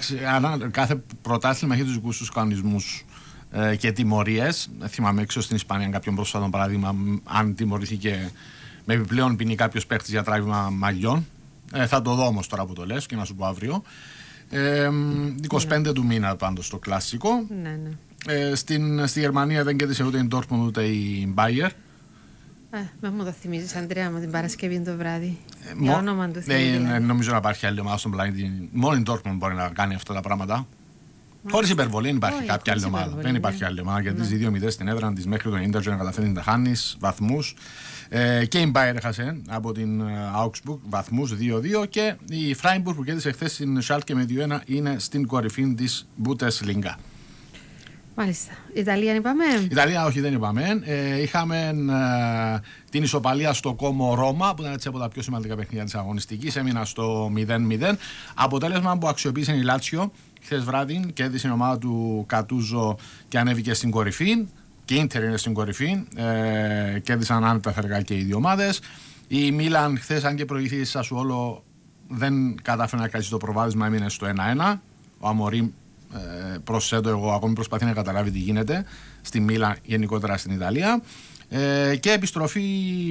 Εντάξει, κάθε πρωτάθλημα έχει τους δικούς τους κανονισμούς και τιμωρίες. Θυμάμαι έξω στην Ισπανία κάποιον πρόσφατο παράδειγμα, αν τιμωρήθηκε με επιπλέον ποινή κάποιος παίκτης για τράβημα μαλλιών. Θα το δω όμως τώρα που το λες και να σου πω αύριο. 25 του μήνα πάντως το κλασικό. Ναι. Στη Γερμανία δεν κέρδισε ούτε η Dortmund ούτε η Bayer. Με μου το θυμίζεις, Αντρέα, μου την Παρασκευή το βράδυ. Για όνομα του Θεού. Δεν νομίζω να υπάρχει άλλη ομάδα στον πλανήτη. Μόνο η Dortmund μπορεί να κάνει αυτά τα πράγματα. Χωρίς υπερβολή, δεν υπάρχει κάποια άλλη ομάδα. Δεν υπάρχει άλλη ομάδα. Κερδίζει 2-0 στην έδρα τη μέχρι το 90 να καταφέρει να τα χάνει βαθμούς. Και η Bayer έχασε από την Augsburg βαθμούς 2-2. Και η Freiburg που κέρδισε χθες στην Schalke με 2-1 είναι στην κορυφή της Bundesliga. Μάλιστα. Ιταλία είπαμε. Ιταλία όχι, δεν είπαμε. Είχαμε την ισοπαλία στο Κόμο Ρώμα που ήταν έτσι από τα πιο σημαντικά παιχνίδια της αγωνιστικής. Έμεινα στο 0-0. Αποτέλεσμα που αξιοποίησε η Λάτσιο χθες βράδυ, κέρδισε η ομάδα του Κατούζο και ανέβηκε στην κορυφή. Και η Ίντερ είναι στην κορυφή. Κέρδισαν άνετα θεργά και οι δύο ομάδες. Η Μίλαν χθες, αν και προηγήθηκε στη Σασουόλο, δεν κατάφερε να κρατήσει το προβάδισμα, έμεινε στο 1-1. Ο Αμορίμ, προσθέτω εγώ, ακόμη προσπαθεί να καταλάβει τι γίνεται στη Μίλαν, γενικότερα στην Ιταλία. Και επιστροφή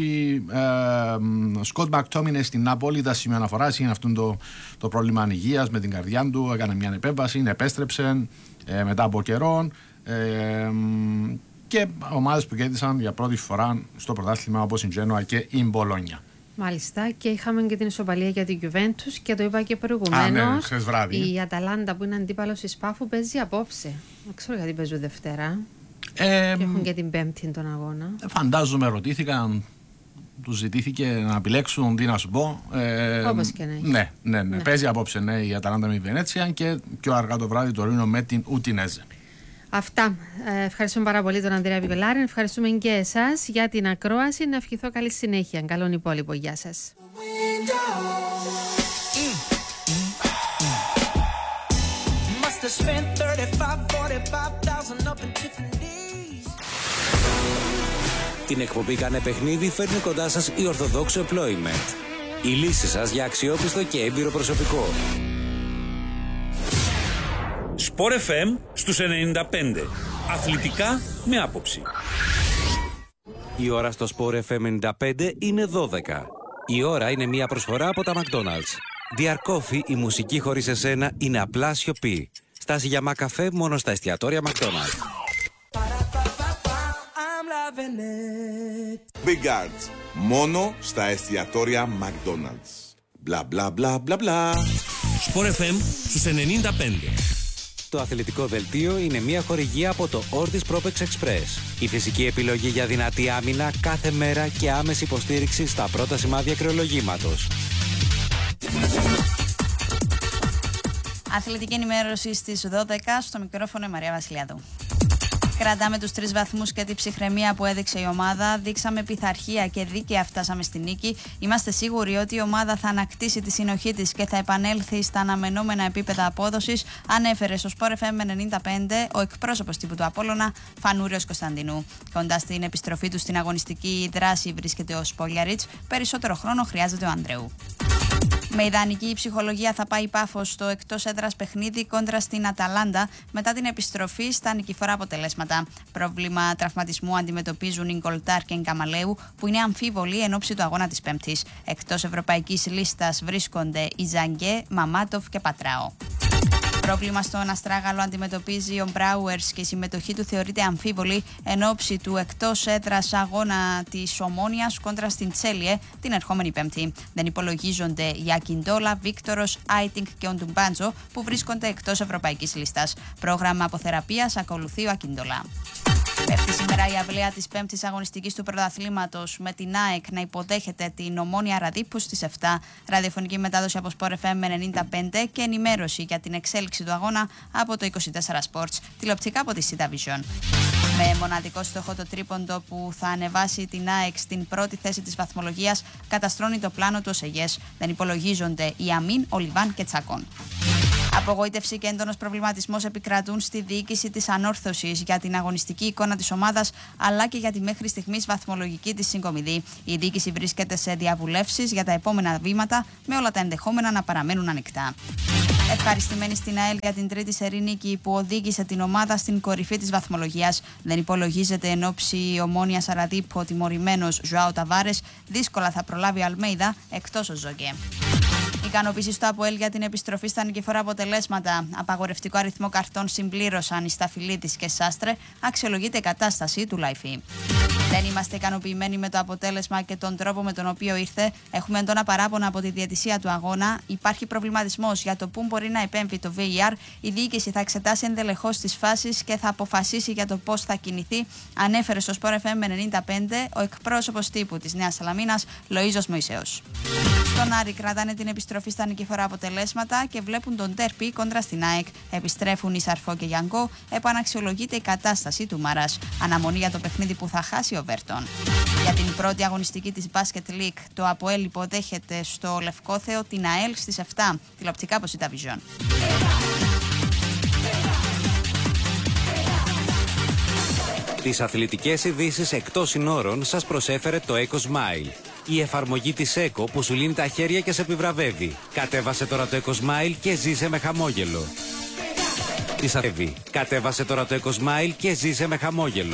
Σκοτ Μακτόμινε στην Νάπολη, ήταν σημείο αναφοράς. Είναι αυτό το πρόβλημα υγείας με την καρδιά του. Έκανε μια επέμβαση, επέστρεψε μετά από καιρό. Και ομάδες που κέρδισαν για πρώτη φορά στο πρωτάθλημα όπως η Τζένοα και η Μπολόνια. Μάλιστα, και είχαμε και την ισοπαλία για την Juventus και το είπα και προηγουμένως. Η Αταλάντα που είναι αντίπαλος της Πάφου παίζει απόψε. Δεν ξέρω γιατί παίζουν Δευτέρα. Και έχουν και την Πέμπτη τον αγώνα. Φαντάζομαι ρωτήθηκαν, τους ζητήθηκε να επιλέξουν τι να σου πω. Όπως και να έχει. Ναι. Παίζει απόψε η Αταλάντα με η Βενέτσια και πιο αργά το βράδυ το Ρήνο με την Ουτινέζε. Αυτά. Ευχαριστούμε πάρα πολύ τον Ανδρέα Πιπελάρη. Ευχαριστούμε και εσάς για την ακρόαση. Να ευχηθώ καλή συνέχεια. Καλόν υπόλοιπο. Γεια σας. Την εκπομπή «Κάνε παιχνίδι» φέρνει κοντά σας η Orthodox Employment. Η λύση σας για αξιόπιστο και έμπειρο προσωπικό. Sport FM στους 95. Αθλητικά με άποψη. Η ώρα στο Sport FM 95 είναι 12. Η ώρα είναι μια προσφορά από τα McDonald's. Dear Coffee, η μουσική χωρίς εσένα είναι απλά σιωπή. Στάση για μακαφέ μόνο στα εστιατόρια McDonald's. Big Guards, μόνο στα εστιατόρια McDonald's. Μπλα μπλα μπλα μπλα μπλα. Sport FM στους 95. Το αθλητικό δελτίο είναι μια χορηγία από το Ortis Propex Express. Η φυσική επιλογή για δυνατή άμυνα κάθε μέρα και άμεση υποστήριξη στα πρώτα σημάδια κρεολογήματος. Αθλητική ενημέρωση στις 12, στο μικρόφωνο η Μαρία Βασιλιάδου. Κρατάμε τους 3 βαθμούς και την ψυχραιμία που έδειξε η ομάδα. Δείξαμε πειθαρχία και δίκαια φτάσαμε στη νίκη. Είμαστε σίγουροι ότι η ομάδα θα ανακτήσει τη συνοχή της και θα επανέλθει στα αναμενόμενα επίπεδα απόδοσης, ανέφερε στο Sport FM 95 ο εκπρόσωπος τύπου του Απόλλωνα, Φανούριος Κωνσταντινού. Κοντά στην επιστροφή του στην αγωνιστική δράση βρίσκεται ο Σπόλιαριτς. Περισσότερο χρόνο χρειάζεται ο Ανδρεού. Με ιδανική ψυχολογία θα πάει η Πάφος στο εκτός έδρας παιχνίδι κόντρα στην Αταλάντα μετά την επιστροφή στα νικηφορά αποτελέσματα. Πρόβλημα τραυματισμού αντιμετωπίζουν οι Γκολτάρ και οι Καμαλέου, που είναι αμφίβολοι εν ώψη του αγώνα της Πέμπτης. Εκτός ευρωπαϊκής λίστας βρίσκονται η Ζαγκέ, Μαμάτοφ και Πατράο. Πρόβλημα στον Αστράγαλο αντιμετωπίζει ο Μπράουερς και η συμμετοχή του θεωρείται αμφίβολη εν ώψη του εκτός έδρας αγώνα της Ομόνιας κόντρα στην Τσέλιε την ερχόμενη Πέμπτη. Δεν υπολογίζονται η Ακιντόλα, Βίκτορος, Άιτινγκ και ο Ντουμπάντζο που βρίσκονται εκτός ευρωπαϊκής λίστας. Πρόγραμμα αποθεραπείας ακολουθεί ο Ακιντόλα. Πέφτει σήμερα η αυλαία της 5ης αγωνιστικής του πρωταθλήματος με την ΑΕΚ να υποδέχεται την Ομόνια Ραδίππου στις 7. Ραδιοφωνική μετάδοση από Sport FM 95 και ενημέρωση για την εξέλιξη του αγώνα από το 24 Sports. Τηλεοπτικά από τη Sita Vision. Με μοναδικό στόχο το τρίποντο που θα ανεβάσει την ΑΕΚ στην πρώτη θέση της βαθμολογίας, καταστρώνει το πλάνο του ΟΣΕΓΕΣ. Δεν υπολογίζονται οι Αμίν, Ολιβάν και Τσακών. Απογοήτευση και έντονος προβληματισμός επικρατούν στη διοίκηση της Ανόρθωσης για την αγωνιστική εικόνα της ομάδας αλλά και για τη μέχρι στιγμής βαθμολογική της συγκομιδή. Η διοίκηση βρίσκεται σε διαβουλεύσεις για τα επόμενα βήματα με όλα τα ενδεχόμενα να παραμένουν ανοιχτά. Ευχαριστημένη στην ΑΕΛ για την τρίτη σερί νίκη που οδήγησε την ομάδα στην κορυφή της βαθμολογίας. Δεν υπολογίζεται εν όψη Ομόνιας Αραδίπ ο τιμωρημένος Ζωάο Ταβάρες. Δύσκολα θα προλάβει ο Αλμέιδα εκτός ο Ζογκέ. Ικανοποίηση στο ΑΠΟΕΛ για την επιστροφή στα νικηφόρα αποτελέσματα. Απαγορευτικό αριθμό καρτών συμπλήρωσαν οι Σταφυλίδης και Σάστρε. Αξιολογείται η κατάσταση του Λαϊφή. Δεν είμαστε ικανοποιημένοι με το αποτέλεσμα και τον τρόπο με τον οποίο ήρθε. Έχουμε έντονα παράπονα από τη διαιτησία του αγώνα. Υπάρχει προβληματισμός για το πού μπορεί να επέμβει το VAR. Η διοίκηση θα εξετάσει ενδελεχώς τις φάσεις και θα αποφασίσει για το πώς θα κινηθεί, ανέφερε στο Sport FM 95 ο εκπρόσωπος τύπου της Νέας Σαλαμίνας, Λοΐζος Μωυσέος. Στον Άρη κρατάνε την επιστροφή στα νικηφόρα αποτελέσματα και βλέπουν τον ντέρπι κόντρα στην ΑΕΚ. Επιστρέφουν οι Σαρφό και Γιανγκό. Επαναξιολογείται η κατάσταση του Μαράς. Αναμονή για το παιχνίδι που θα χάσει ο Βέρτον. Για την πρώτη αγωνιστική της Basket League, το ΑΠΟΕΛ υποδέχεται στο Λευκόθεο την ΑΕΛ στις 7. Τηλεοπτικά από Σίτα Vision. Τις αθλητικές ειδήσεις εκτός συνόρων σας προσέφερε το Eco Smile. Η εφαρμογή της ΕΚΟ που σου λύνει τα χέρια και σε επιβραβεύει. Κατέβασε τώρα το Eco Smile και ζήσε με χαμόγελο. Κατέβασε τώρα το Eco Smile και ζήσε με χαμόγελο.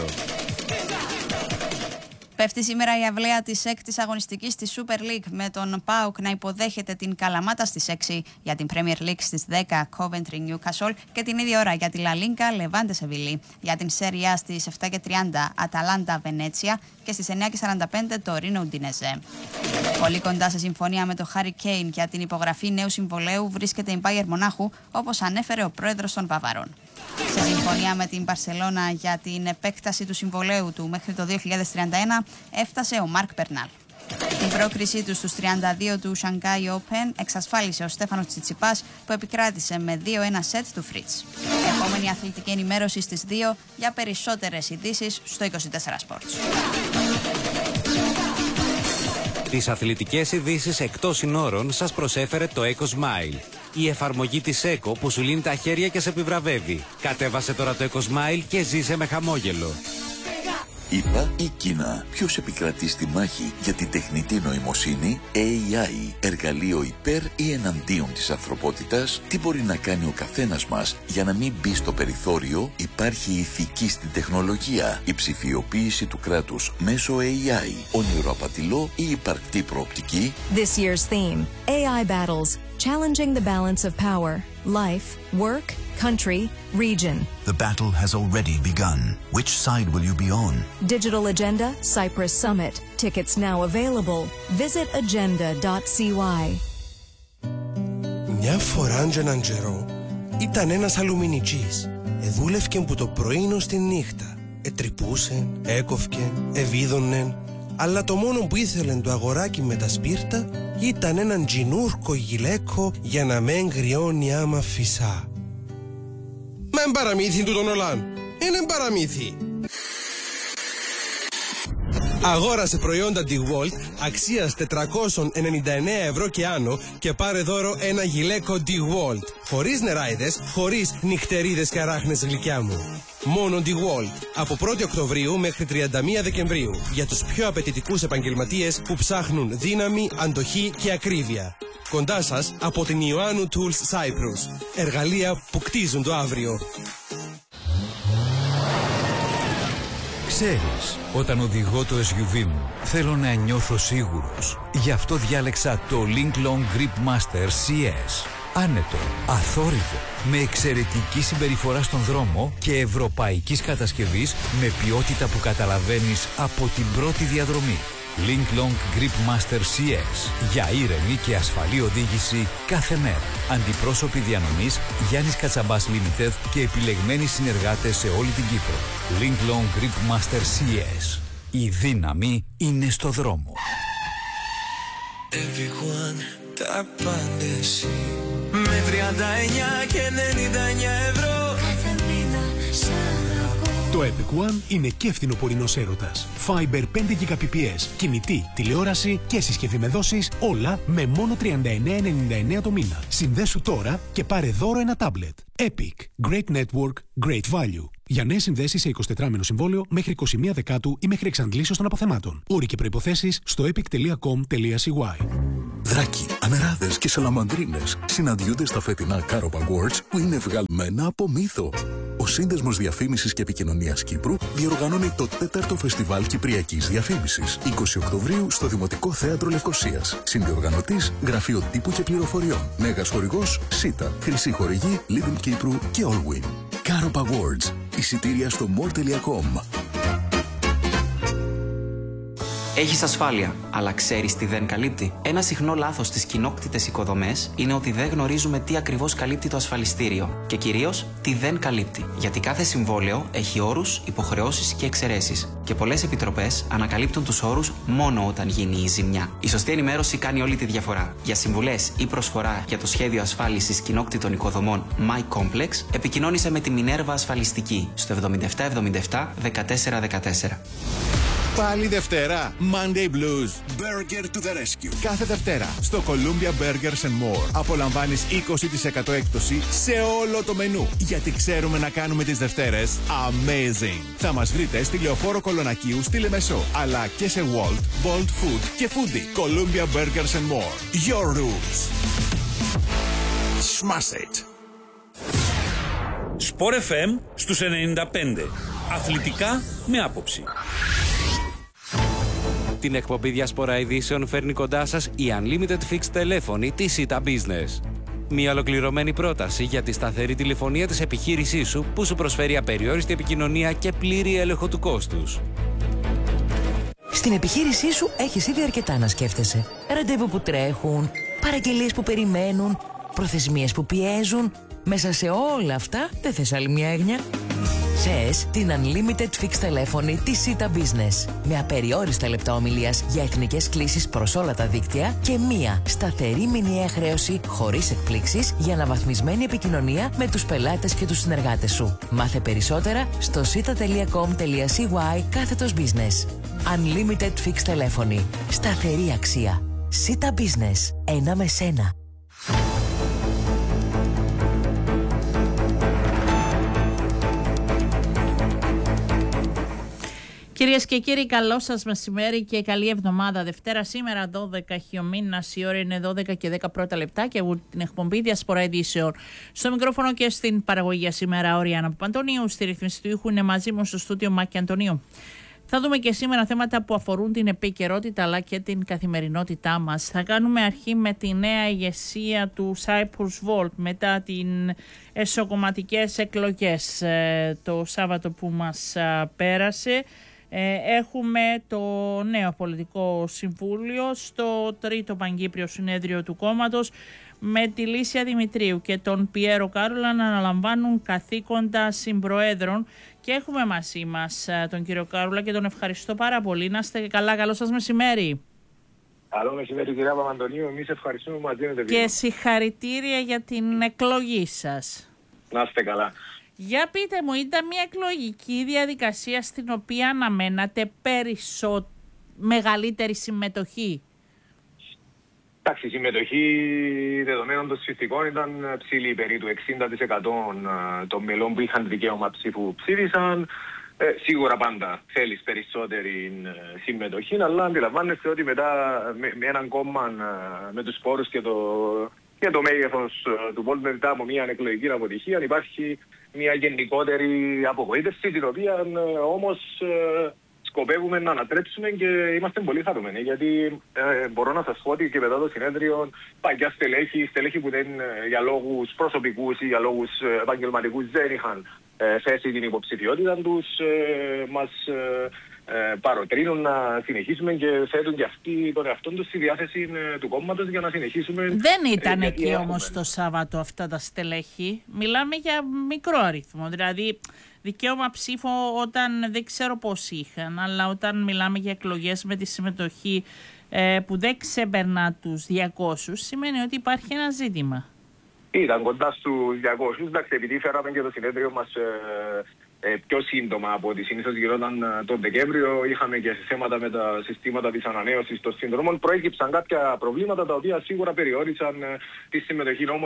Πέφτει σήμερα η αυλαία της 6ης αγωνιστικής στη Super League με τον ΠΑΟΚ να υποδέχεται την Καλαμάτα στις 6, για την Premier League στις 10 Coventry Newcastle και την ίδια ώρα για τη La Liga Levante Σεβίλη. Για την Serie A στις 7:30 Αταλάντα Βενέτσια και στις 9:45 το Ρίνο Ουντινέζε. Πολύ κοντά σε συμφωνία με το Harry Kane για την υπογραφή νέου συμβολέου βρίσκεται η Bayern Μονάχου, όπως ανέφερε ο πρόεδρος των Βαβαρών. Σε συμφωνία με την Μπαρσελόνα για την επέκταση του συμβολέου του μέχρι το 2031 έφτασε ο Μάρκ Περνάλ. Την πρόκρισή του στους 32 του Shanghai Open εξασφάλισε ο Στέφανος Τσιτσιπάς που επικράτησε με 2-1 σετ του Φρίτς. Επόμενη αθλητική ενημέρωση στις 2 για περισσότερες ειδήσεις στο 24 Sports. Τις αθλητικές ειδήσεις εκτός συνόρων σας προσέφερε το Eco Smile. Η εφαρμογή της ΕΚΟ που σου λύνει τα χέρια και σε επιβραβεύει. Κατέβασε τώρα το Eco Smile και ζήσε με χαμόγελο. ΗΠΑ ή Κίνα, ποιος επικρατεί στη μάχη για την τεχνητή νοημοσύνη, AI, εργαλείο υπέρ ή εναντίον της ανθρωπότητας, τι μπορεί να κάνει ο καθένας μας για να μην μπει στο περιθώριο, υπάρχει η ηθική στην τεχνολογία, η ψηφιοποίηση του κράτους μέσω AI, ονειροαπατηλό ή υπαρκτή προοπτική. This year's theme, AI battles, challenging the balance of power, life, work, country, region. The battle has already begun. Which side will you be on? Digital Agenda, Cyprus Summit. Tickets now available. Visit agenda.cy. Μια φορά και έναν καιρό ήταν ένας αλουμινιτζής. Εδούλευκεν που το πρωίνο στη νύχτα. Ετρυπούσεν, έκοφκεν, εβίδωνεν. Αλλά το μόνο που ήθελεν το αγοράκι με τα σπίρτα ήταν έναν τζινούρκο γυλαίκο για να μεν γριώνει άμα φυσά. Μα εν παραμύθι του τον Ολάν. Εν παραμύθι. Αγόρασε προϊόντα DeWalt αξίας 499 ευρώ και άνω και πάρε δώρο ένα γυλαίκο DeWalt. Χωρίς νεράιδες, χωρίς νυχτερίδες και αράχνες γλυκιά μου. Μόνο DeWalt. Από 1η Οκτωβρίου μέχρι 31 Δεκεμβρίου. Για τους πιο απαιτητικούς επαγγελματίες που ψάχνουν δύναμη, αντοχή και ακρίβεια. Κοντά σας από την Ιωάννου Tools Cyprus. Εργαλεία που κτίζουν το αύριο. Ξέρεις, όταν οδηγώ το SUV μου, θέλω να νιώθω σίγουρος. Γι' αυτό διάλεξα το Link Long Grip Master CS. Άνετο, αθόρυβο, με εξαιρετική συμπεριφορά στον δρόμο και ευρωπαϊκής κατασκευής με ποιότητα που καταλαβαίνεις από την πρώτη διαδρομή. Link Long Grip Master CS. Για ήρεμη και ασφαλή οδήγηση κάθε μέρα. Αντιπρόσωποι διανομής Γιάννης Κατσαμπάς Limited και επιλεγμένοι συνεργάτες σε όλη την Κύπρο. Link Long Grip Master CS. Η δύναμη είναι στο δρόμο. Everyone, τα πάντες με 39 και 99 ευρώ. Κάθε μήνα σ' αγαπώ. Το Epic One είναι και φθινοπορεινός έρωτας. Fiber 5 Gbps, κινητή, τηλεόραση και συσκευή με δόσεις, όλα με μόνο 39,99 το μήνα. Συνδέσου τώρα και πάρε δώρο ένα τάμπλετ. Epic. Great Network, Great Value. Για νέες συνδέσεις σε 24μηνο συμβόλαιο μέχρι 21 Δεκάτου ή μέχρι εξαντλήσεως των αποθεμάτων. Όροι και προϋποθέσεις στο epic.com.cy. Δράκοι, ανεράδες και σαλαμανδρίνες συναντιούνται στα φετινά Carob Awards που είναι βγαλμένα από μύθο. Ο Σύνδεσμος Διαφήμισης και Επικοινωνίας Κύπρου διοργανώνει το 4ο Φεστιβάλ Κυπριακής Διαφήμισης, 20 Οκτωβρίου στο Δημοτικό Θέατρο Λευκωσίας. Συνδιοργανωτής Γραφείο Τύπου και Πληροφοριών. Μέγας χορηγός ΣΥΤΑ. Χρυσή χορηγή Lidl Κύπρου και Allwin. Carob Awards. Εισιτήρια στο more.com. Έχεις ασφάλεια, αλλά ξέρεις τι δεν καλύπτει? Ένα συχνό λάθος στις κοινόκτητες οικοδομές είναι ότι δεν γνωρίζουμε τι ακριβώς καλύπτει το ασφαλιστήριο και κυρίως τι δεν καλύπτει. Γιατί κάθε συμβόλαιο έχει όρους, υποχρεώσεις και εξαιρέσεις. Και πολλές επιτροπές ανακαλύπτουν τους όρους μόνο όταν γίνει η ζημιά. Η σωστή ενημέρωση κάνει όλη τη διαφορά. Για συμβουλές ή προσφορά για το σχέδιο ασφάλισης κοινόκτητων οικοδομών My Complex, επικοινώνησε με τη Μινέρβα Ασφαλιστική στο 7777 1414. Πάλι Δευτέρα, Monday Blues. Burger to the rescue. Κάθε Δευτέρα, στο Columbia Burgers and More, απολαμβάνεις 20% έκπτωση σε όλο το μενού. Γιατί ξέρουμε να κάνουμε τις Δευτέρες amazing. Θα μας βρείτε στη Λεωφόρο Κολονακίου στη Λεμεσό, αλλά και σε Walt, Bolt Food και Foodie. Columbia Burgers and More. Your rules. Smash it. Sport FM στους 95. Αθλητικά με άποψη. Την εκπομπή Διασπορά Ειδήσεων φέρνει κοντά σας η Unlimited Fixed τηλέφωνη της Sita Business. Μια ολοκληρωμένη πρόταση για τη σταθερή τηλεφωνία της επιχείρησής σου που σου προσφέρει απεριόριστη επικοινωνία και πλήρη έλεγχο του κόστους. Στην επιχείρησή σου έχεις ήδη αρκετά να σκέφτεσαι. Ραντεβού που τρέχουν, παραγγελίες που περιμένουν, προθεσμίες που πιέζουν. Μέσα σε όλα αυτά δεν θες άλλη μια έγνοια? Θες την Unlimited Fixed τηλέφωνη της Sita Business. Με απεριόριστα λεπτά ομιλίας για εθνικές κλήσεις προς όλα τα δίκτυα και μία σταθερή μηνιαία χρέωση χωρίς εκπλήξεις για αναβαθμισμένη επικοινωνία με τους πελάτες και τους συνεργάτες σου. Μάθε περισσότερα στο sita.com.cy/business. Unlimited Fixed τηλέφωνη. Σταθερή αξία. Sita Business. Ένα με σένα. Κυρίες και κύριοι, καλό σας μεσημέρι και καλή εβδομάδα. Δευτέρα σήμερα 12 έχει ο μήνας, η ώρα είναι 12 και 10 πρώτα λεπτά και εγώ την εκπομπή Διασπορά Ειδήσεων. Στο μικρόφωνο και στην παραγωγή σήμερα ο Ριάννα Παπαντονίου, στη ρυθμίση του ήχου είναι μαζί μου στο στούντιο Μάκη Αντωνίου. Θα δούμε και σήμερα θέματα που αφορούν την επικαιρότητα αλλά και την καθημερινότητά μας. Θα κάνουμε αρχή με τη νέα ηγεσία του Cyprus Volt μετά την εσωκομματικές εκλογές το Σάββατο που μας πέρασε. Έχουμε το νέο πολιτικό συμβούλιο στο τρίτο Παγκύπριο Συνέδριο του κόμματος με τη Λύσια Δημητρίου και τον Πιέρο Κάρολα να αναλαμβάνουν καθήκοντα συμπροέδρων και έχουμε μαζί μας τον κύριο Κάρολα και τον ευχαριστώ πάρα πολύ. Να είστε καλά, καλό σας μεσημέρι. Καλό μεσημέρι κυρία Παπαντονίου, εμείς ευχαριστούμε που μας δίνετε βήμα. Και συγχαρητήρια για την εκλογή σας. Να είστε καλά. Για πείτε μου, ήταν μια εκλογική διαδικασία στην οποία αναμένατε μεγαλύτερη συμμετοχή? Εντάξει, η συμμετοχή δεδομένων των συνθηκών ήταν ψηλή, περί του 60% των μελών που είχαν δικαίωμα ψήφου ψήφισαν. Σίγουρα πάντα θέλεις περισσότερη συμμετοχή, αλλά αντιλαμβάνεστε ότι μετά με έναν κόμμα με τους πόρους και το μέγεθος του Volt μετά από μια εκλογική αποτυχία υπάρχει μια γενικότερη απογοήτευση, την οποία όμως σκοπεύουμε να ανατρέψουμε και είμαστε πολύ χαρούμενοι, γιατί μπορώ να σας πω ότι και μετά το συνέδριο παγιά στελέχη που δεν για λόγους προσωπικούς ή για λόγους επαγγελματικούς δεν είχαν θέσει την υποψηφιότητα τους, μας παροτρύνουν να συνεχίσουμε και θέτουν και αυτοί τον εαυτόν τους στη διάθεση του κόμματος για να συνεχίσουμε. Δεν ήταν εκεί όμως το Σάββατο αυτά τα στελέχη. Μιλάμε για μικρό αριθμό. Δηλαδή δικαίωμα ψήφο όταν δεν ξέρω πώς είχαν, αλλά όταν μιλάμε για εκλογές με τη συμμετοχή που δεν ξεπερνά τους 200, σημαίνει ότι υπάρχει ένα ζήτημα. Ήταν κοντά στους 200, εντάξει, επειδή φέραμε και το συνέδριο μας πιο σύντομα από ό,τι συνήθως γινόταν τον Δεκέμβριο. Είχαμε και θέματα με τα συστήματα της ανανέωσης των συνδρομών. Προέκυψαν κάποια προβλήματα τα οποία σίγουρα περιόρισαν τη συμμετοχή. Όμως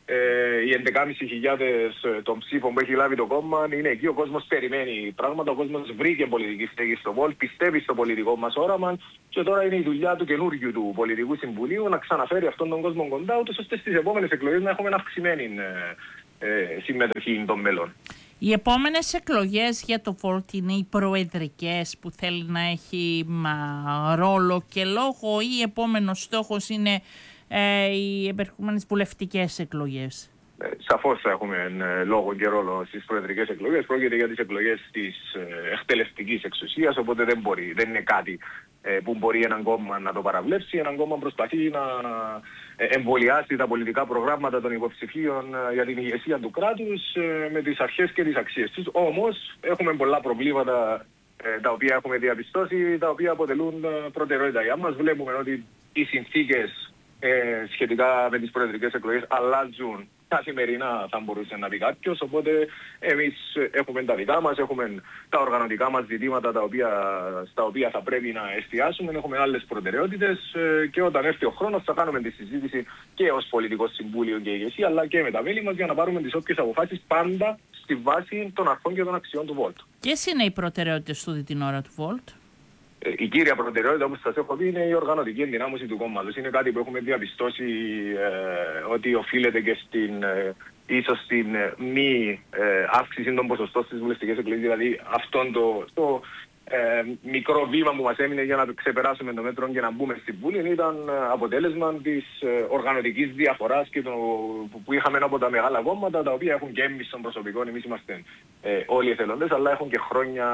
οι 11.500 των ψήφων που έχει λάβει το κόμμα είναι εκεί. Ο κόσμος περιμένει πράγματα, ο κόσμος βρήκε πολιτική στέγη στο Volt, πιστεύει στο πολιτικό μας όραμα και τώρα είναι η δουλειά του καινούργιου του Πολιτικού Συμβουλίου να ξαναφέρει αυτόν τον κόσμο κοντά, ούτως ώστε στις επόμενες εκλογές να έχουμε αυξημένη συμμετοχή των μέλων. Οι επόμενες εκλογές για το Volt είναι οι προεδρικές που θέλει να έχει ρόλο και λόγο, ή επόμενος στόχος είναι οι επερχόμενες βουλευτικές εκλογές? Σαφώς θα έχουμε λόγο και ρόλο στις προεδρικές εκλογές. Πρόκειται για τις εκλογές της εκτελεστικής εξουσίας, οπότε δεν είναι κάτι που μπορεί έναν κόμμα να το παραβλέψει. Έναν κόμμα προσπαθεί να εμβολιάσει τα πολιτικά προγράμματα των υποψηφίων για την ηγεσία του κράτους με τις αρχές και τις αξίες τους. Όμως έχουμε πολλά προβλήματα τα οποία έχουμε διαπιστώσει, τα οποία αποτελούν προτεραιότητα για μας. Βλέπουμε ότι οι συνθήκες σχετικά με τις προεδρικές εκλογές αλλάζουν καθημερινά, θα μπορούσε να πει κάποιος, οπότε εμείς έχουμε τα δικά μας, έχουμε τα οργανωτικά μας ζητήματα στα οποία θα πρέπει να εστιάσουμε, έχουμε άλλες προτεραιότητες και όταν έρθει ο χρόνος θα κάνουμε τη συζήτηση και ως Πολιτικό Συμβούλιο και ηγεσία, αλλά και με τα μέλη μας για να πάρουμε τις όποιες αποφάσεις πάντα στη βάση των αρχών και των αξιών του Volt. Ποιες είναι οι προτεραιότητες του την ώρα του Volt? Η κύρια προτεραιότητα, όπως σας έχω πει, είναι η οργανωτική ενδυνάμωση του κόμματος. Είναι κάτι που έχουμε διαπιστώσει ότι οφείλεται και ίσως στην μη αύξηση των ποσοστών στις βουλευτικές εκλογές. Δηλαδή αυτόν το μικρό βήμα που μας έμεινε για να ξεπεράσουμε το μέτρο και να μπούμε στην Βουλή ήταν αποτέλεσμα της οργανωτικής διαφοράς και που είχαμε από τα μεγάλα κόμματα, τα οποία έχουν και έμπνευση των προσωπικών. Εμείς είμαστε όλοι εθελοντές, αλλά έχουν και χρόνια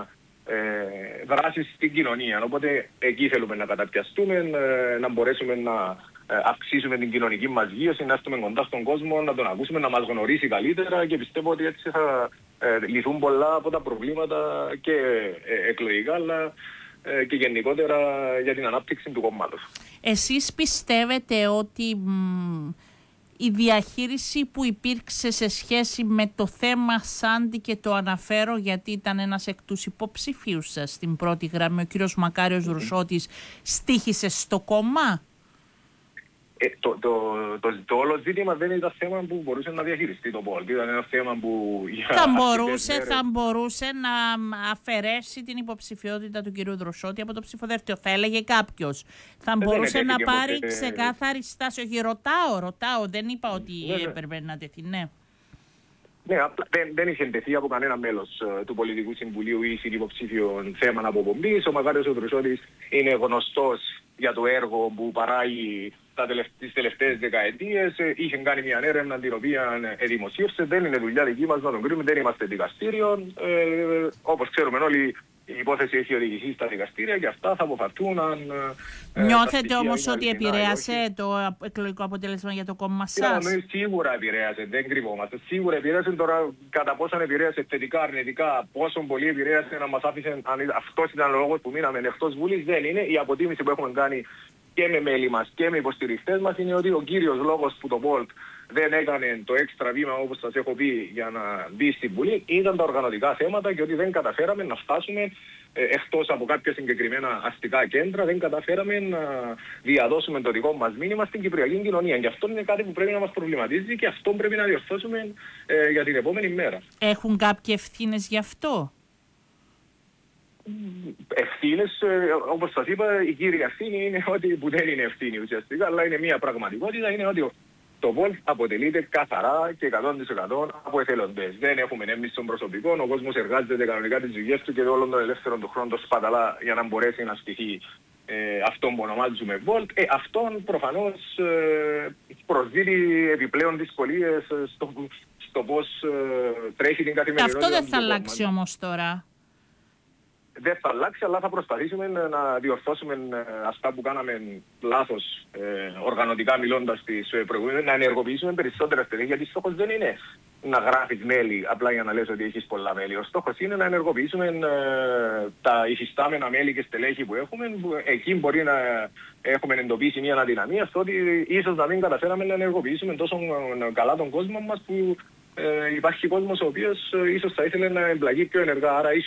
δράσεις στην κοινωνία. Οπότε εκεί θέλουμε να καταπιαστούμε, να μπορέσουμε να αυξήσουμε την κοινωνική μας γύρωση, να έρθουμε κοντά στον κόσμο, να τον ακούσουμε, να μας γνωρίσει καλύτερα και πιστεύω ότι έτσι θα λυθούν πολλά από τα προβλήματα και εκλογικά αλλά και γενικότερα για την ανάπτυξη του κόμματος. Εσείς πιστεύετε ότι η διαχείριση που υπήρξε σε σχέση με το θέμα Σάντι, και το αναφέρω γιατί ήταν ένας εκ τους υποψηφίους σας στην πρώτη γραμμή, ο κύριος Μακάριος Ρουσότης, στοίχησε στο κόμμα? Το όλο ζήτημα δεν ήταν θέμα που μπορούσε να διαχειριστεί το Volt. Ήταν ένα θέμα που θα μπορούσε να αφαιρέσει την υποψηφιότητα του κυρίου Ρουσότη από το ψηφοδέλτιο. Θα έλεγε κάποιος. Θα μπορούσε να πάρει ξεκάθαρη στάση. Όχι, ρωτάω. Δεν είπα ότι έπρεπε να τεθεί. Ναι. Ναι, δεν είχε τεθεί από κανένα μέλος του Πολιτικού Συμβουλίου ή συνυποψήφιων θέμα αποπομπής. Ο Μακάριος Ρουσότης είναι γνωστός για το έργο που παράγει τις τελευταίες δεκαετίες. Είχε κάνει μια έρευνα την οποία δημοσίευσε. Δεν είναι δουλειά δική μας να τον κρίνουμε, δεν είμαστε δικαστήριο. Όπως ξέρουμε όλοι, η υπόθεση έχει οδηγηθεί στα δικαστήρια και αυτά θα αποφαθούν αν... Νιώθετε όμως ότι επηρέασε το εκλογικό αποτέλεσμα για το κόμμα σας? Σίγουρα επηρέασε, δεν κρυβόμαστε. Σίγουρα επηρέασε. Τώρα κατά πόσον επηρέασε θετικά, αρνητικά, πόσο πολύ επηρέασε να μας άφησε, αν αυτός ήταν ο λόγος που μείναμε εκτός Βουλής, δεν είναι. Η αποτίμηση που έχουμε κάνει και με μέλη μας και με υποστηριχτές μας είναι ότι ο κύριος λόγος που το Volt δεν έκανε το έξτρα βήμα, όπως σας έχω πει, για να μπει στην Βουλή, ήταν τα οργανωτικά θέματα και ότι δεν καταφέραμε να φτάσουμε εκτός από κάποια συγκεκριμένα αστικά κέντρα, δεν καταφέραμε να διαδώσουμε το δικό μας μήνυμα στην κυπριακή κοινωνία. Και αυτό είναι κάτι που πρέπει να μας προβληματίζει και αυτό πρέπει να διορθώσουμε για την επόμενη μέρα. Έχουν κάποιοι ευθύνες γι' αυτό? Ευθύνες, όπως σας είπα, η κύρια ευθύνη είναι ότι, που δεν είναι ευθύνη ουσιαστικά, αλλά είναι μια πραγματικότητα, είναι ότι το Volt αποτελείται καθαρά και 100% από εθελοντές. Δεν έχουμε έμπνευση των προσωπικών, ο κόσμος εργάζεται κανονικά τις δουλειές του και όλων των ελεύθερων του χρόνου το σπαταλά για να μπορέσει να στηθεί αυτόν που ονομάζουμε Volt. Αυτόν προφανώς προσδίδει επιπλέον δυσκολίες στο πώς τρέχει την καθημερινότητα. Αυτό δεν θα αλλάξει όμως τώρα. Δεν θα αλλάξει, αλλά θα προσπαθήσουμε να διορθώσουμε αυτά που κάναμε λάθος οργανωτικά μιλώντας τις προηγούμενες, να ενεργοποιήσουμε περισσότερα στελέχη, γιατί στόχος δεν είναι να γράφεις μέλη απλά για να λες ότι έχεις πολλά μέλη. Ο στόχος είναι να ενεργοποιήσουμε τα υφιστάμενα μέλη και στελέχη που έχουμε. Εκεί μπορεί να έχουμε εντοπίσει μια αδυναμία στο ότι ίσως να μην καταφέραμε να ενεργοποιήσουμε τόσο καλά τον κόσμο μας, που υπάρχει κόσμος ο οποίος ίσως θα ήθελε να εμπλακεί πιο ενεργά, άρα ίσως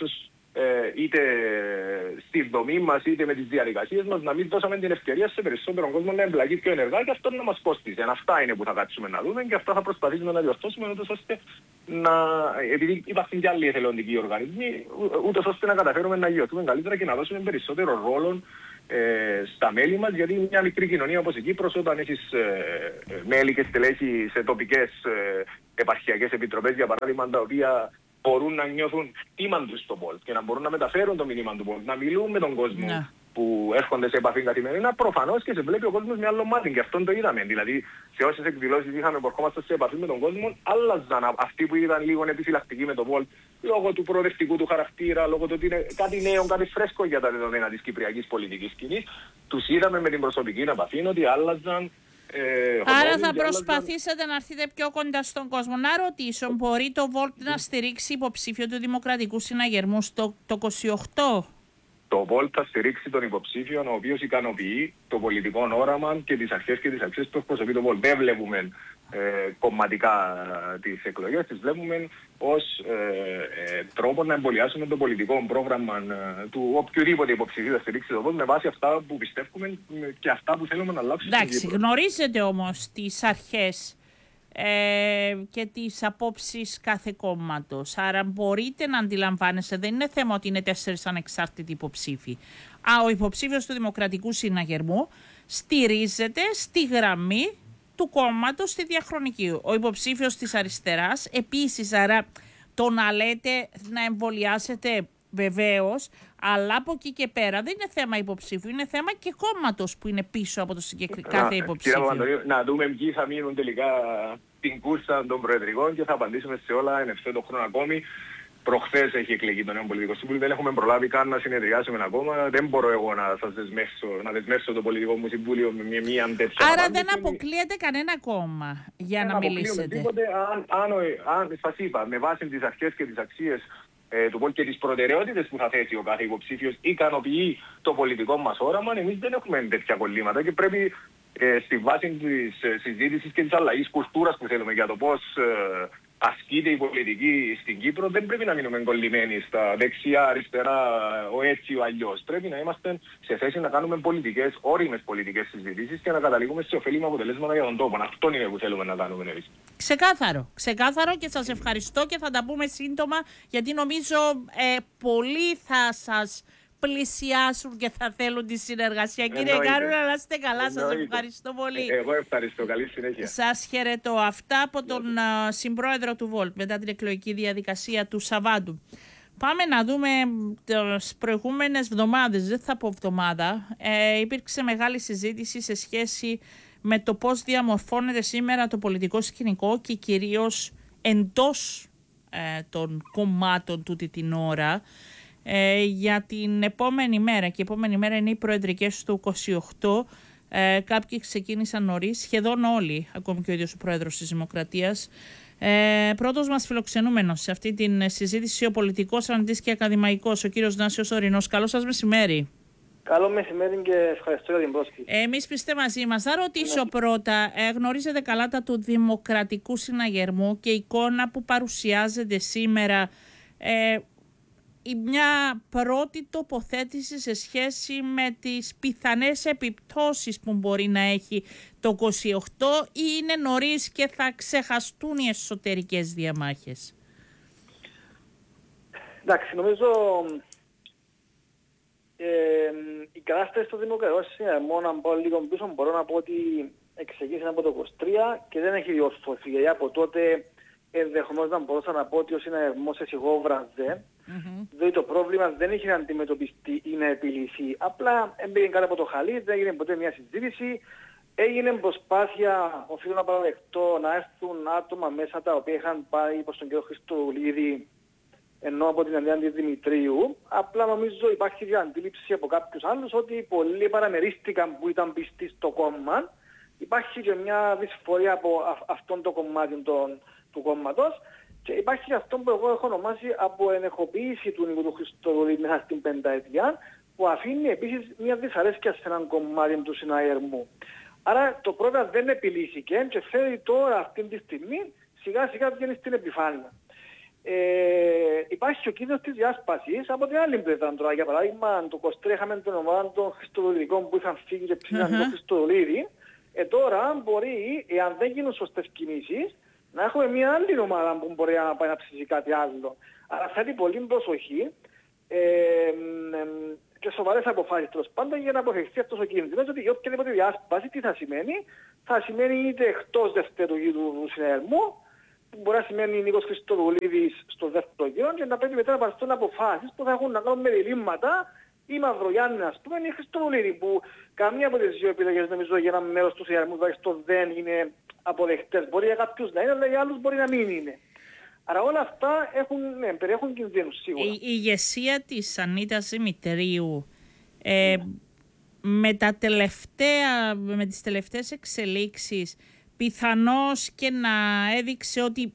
είτε στη δομή μας είτε με τις διαδικασίες μας, να μην δώσαμε την ευκαιρία σε περισσότερο κόσμο να εμπλακεί πιο ενεργά και αυτό να μας κόστιζε. Αυτά είναι που θα κάτσουμε να δούμε και αυτά θα προσπαθήσουμε να διορθώσουμε, ούτως ώστε επειδή υπάρχουν και άλλοι εθελοντικοί οργανισμοί, ούτως ώστε να καταφέρουμε να γιορτούμε καλύτερα και να δώσουμε περισσότερο ρόλο στα μέλη μας, γιατί μια μικρή κοινωνία όπως η Κύπρος, όταν έχεις μέλη και στελέχη σε τοπικές επαρχιακές επιτροπές, για παράδειγμα, τα οποία μπορούν να νιώθουν τίμαν τους στο Bolt και να μπορούν να μεταφέρουν το μήνυμα του Bolt, να μιλούν με τον κόσμο που έρχονται σε επαφή καθημερινά, προφανώς και σε βλέπει ο κόσμος με άλλο μάτι. Και αυτόν το είδαμε. Δηλαδή, σε όσες εκδηλώσεις είχαμε που ερχόμαστε σε επαφή με τον κόσμο, άλλαζαν αυτοί που ήταν λίγο επιφυλακτικοί με το Bolt, λόγω του προοδευτικού του χαρακτήρα, λόγω του ότι είναι κάτι νέο, κάτι φρέσκο για τα δεδομένα της κυπριακής πολιτικής σκηνής. Τους είδαμε με την προσωπική επαφή ότι άλλαζαν. Άρα θα προσπαθήσετε να έρθετε πιο κοντά στον κόσμο. Να ρωτήσω, μπορεί το Volt να στηρίξει υποψήφιο του Δημοκρατικού Συναγερμού το 28? Το Volt θα στηρίξει τον υποψήφιο ο οποίος ικανοποιεί το πολιτικό όραμα και τις αρχές και τις αξίες που εκπροσωπεί το Volt. Δεν βλέπουμε κομματικά τις εκλογές, τις βλέπουμε ως τρόπο να εμβολιάσουμε το πολιτικό πρόγραμμα του οποιοδήποτε υποψηφίου θα στηρίξει το Volt με βάση αυτά που πιστεύουμε και αυτά που θέλουμε να αλλάξουμε. Εντάξει, γνωρίζετε όμως τις αρχές και τις απόψεις κάθε κόμματος. Άρα μπορείτε να αντιλαμβάνεστε, δεν είναι θέμα ότι είναι 4 ανεξάρτητοι υποψήφοι. Ο υποψήφιος του Δημοκρατικού Συναγερμού στηρίζεται στη γραμμή του κόμματος στη διαχρονική. Ο υποψήφιος της αριστεράς επίσης, άρα το να λέτε να εμβολιάσετε βεβαίως, αλλά από εκεί και πέρα δεν είναι θέμα υποψήφιου, είναι θέμα και κόμματος που είναι πίσω από το κάθε υποψήφιο. Να δούμε ποιοι θα μείνουν τελικά την κούρσα των προεδρικών και θα απαντήσουμε σε όλα εν ευθέτω χρόνο ακόμη. Προχθές έχει εκλεγεί το νέο πολιτικό συμβούλιο, δεν έχουμε προλάβει καν να συνεδριάσουμε ακόμα. Δεν μπορώ εγώ να σας δεσμεύσω το πολιτικό μου συμβούλιο με μια τέτοια. Άρα δεν αποκλείεται κανένα κόμμα για να μιλήσετε. Τίποτε, αν σας είπα, με βάση τις αρχές και τις αξίες του Volt και τις προτεραιότητες που θα θέσει ο κάθε υποψήφιος ικανοποιεί το πολιτικό μας όραμα, εμείς δεν έχουμε τέτοια κολλήματα και πρέπει στη βάση της συζήτησης και της αλλαγής κουλτούρας που θέλουμε για το πώς ασκείται η πολιτική στην Κύπρο, δεν πρέπει να μείνουμε κολλημένοι στα δεξιά, αριστερά, ο έτσι ο αλλιώς. Πρέπει να είμαστε σε θέση να κάνουμε πολιτικές, όριμες πολιτικές συζητήσεις και να καταλήγουμε σε ωφέλιμα αποτελέσματα για τον τόπο. Αυτό είναι που θέλουμε να κάνουμε εμείς. Ξεκάθαρο και σας ευχαριστώ και θα τα πούμε σύντομα, γιατί νομίζω πολλοί θα σας πλησιάσουν και θα θέλουν τη συνεργασία. Κύριε Γκάρουλα, να είστε καλά, σας ευχαριστώ πολύ. Εγώ ευχαριστώ, καλή συνέχεια. Σας χαιρετώ. Αυτά από τον συμπρόεδρο του Volt μετά την εκλογική διαδικασία του Σαββάτου. Πάμε να δούμε τις προηγούμενες εβδομάδες, δεν θα πω εβδομάδα, υπήρξε μεγάλη συζήτηση σε σχέση με το πώς διαμορφώνεται σήμερα το πολιτικό σκηνικό και κυρίως εντός των κομμάτων τούτη την ώρα. Για την επόμενη μέρα, και η επόμενη μέρα είναι οι προεδρικές του 28. Κάποιοι ξεκίνησαν νωρίς, σχεδόν όλοι, ακόμη και ο ίδιος ο πρόεδρος της Δημοκρατίας. Πρώτος μας φιλοξενούμενος σε αυτή την συζήτηση, ο πολιτικός αναλυτής και ακαδημαϊκός, ο κύριος Νάσιος Ορεινός. Καλό σας μεσημέρι. Καλό μεσημέρι και ευχαριστώ για την πρόσκληση. Εμείς είστε μαζί μας. Θα ρωτήσω πρώτα, γνωρίζετε καλά τα του Δημοκρατικού Συναγερμού και η εικόνα που παρουσιάζεται σήμερα, μια πρώτη τοποθέτηση σε σχέση με τις πιθανές επιπτώσεις που μπορεί να έχει το 28 ή είναι νωρίς και θα ξεχαστούν οι εσωτερικές διαμάχες? Εντάξει, νομίζω η κατάσταση στο Δημοκρατικό Συναγερμό, να πάω λίγο πίσω, μπορώ να πω ότι εξεγγίθηκε από το 23 και δεν έχει διορθωθεί. Γιατί από τότε ενδεχομένως να μπορούσα να πω ότι ο συναγερμός εσυγόβραζε. Δηλαδή το πρόβλημα δεν είχε να αντιμετωπιστεί ή να επιλυθεί. Απλά έμπαινε κάτω από το χαλί, δεν έγινε ποτέ μια συζήτηση. Έγινε προσπάθεια, οφείλω να παραδεχτώ, να έρθουν άτομα μέσα τα οποία είχαν πάει προς τον κύριο Χριστοδουλίδη, ενώ από την Αντιάντη Δημητρίου. Απλά νομίζω υπάρχει μια αντίληψη από κάποιους άλλους ότι πολλοί παραμερίστηκαν που ήταν πιστοί στο κόμμα. Υπάρχει και μια δυσφορία από αυτόν το κομμάτι του κόμματος. Και υπάρχει και αυτό που εγώ έχω ονομάσει από ενεχοποίηση του Νίκου του Χριστοδουλίδη μέσα στην πενταετία, που αφήνει επίσης μια δυσαρέσκεια σε έναν κομμάτι του συναγερμού. Άρα το πρόβλημα δεν επιλύθηκε και φέρει τώρα αυτή τη στιγμή σιγά σιγά βγαίνει στην επιφάνεια. υπάρχει ο κίνδυνος της διάσπασης από την άλλη πλευρά τώρα. Για παράδειγμα, το 23 είχαμε την ομάδα των Χριστοδουλικών που είχαν φύγει και ψήναν το Χριστοδουλίδη. Τώρα μπορεί, εάν δεν γίνουν σωστές κινήσεις, να έχουμε μια άλλη ομάδα που μπορεί να πάει να ψήσει κάτι άλλο. Άρα θέλει πολύ προσοχή και σοβαρές αποφάσεις τέλος πάντων για να αποφευχθεί αυτός ο κίνδυνος. Ότι η οποιαδήποτε διάσπαση τι θα σημαίνει? Θα σημαίνει είτε εκτός δευτερού γύρου του συνεργού, που μπορεί να σημαίνει Νίκος Χριστοδουλίδης στο δεύτερο γύρο, και να πρέπει μετά να πάρθουν αποφάσεις που θα έχουν να κάνουν με διλήμματα, ή Μαυρογιάννη, ας πούμε, ή Χριστοδουλίδη, που καμία από τις δύο επιλογές νομίζω για ένα μέρος του συνεργού τουλάχιστον δεν είναι αποδεκτές. Μπορεί για κάποιους να είναι, αλλά για άλλους μπορεί να μην είναι. Άρα όλα αυτά περιέχουν κινδύνους σίγουρα. Η ηγεσία της Ανίτας Δημητρίου με τις τελευταίες εξελίξεις πιθανώς και να έδειξε ότι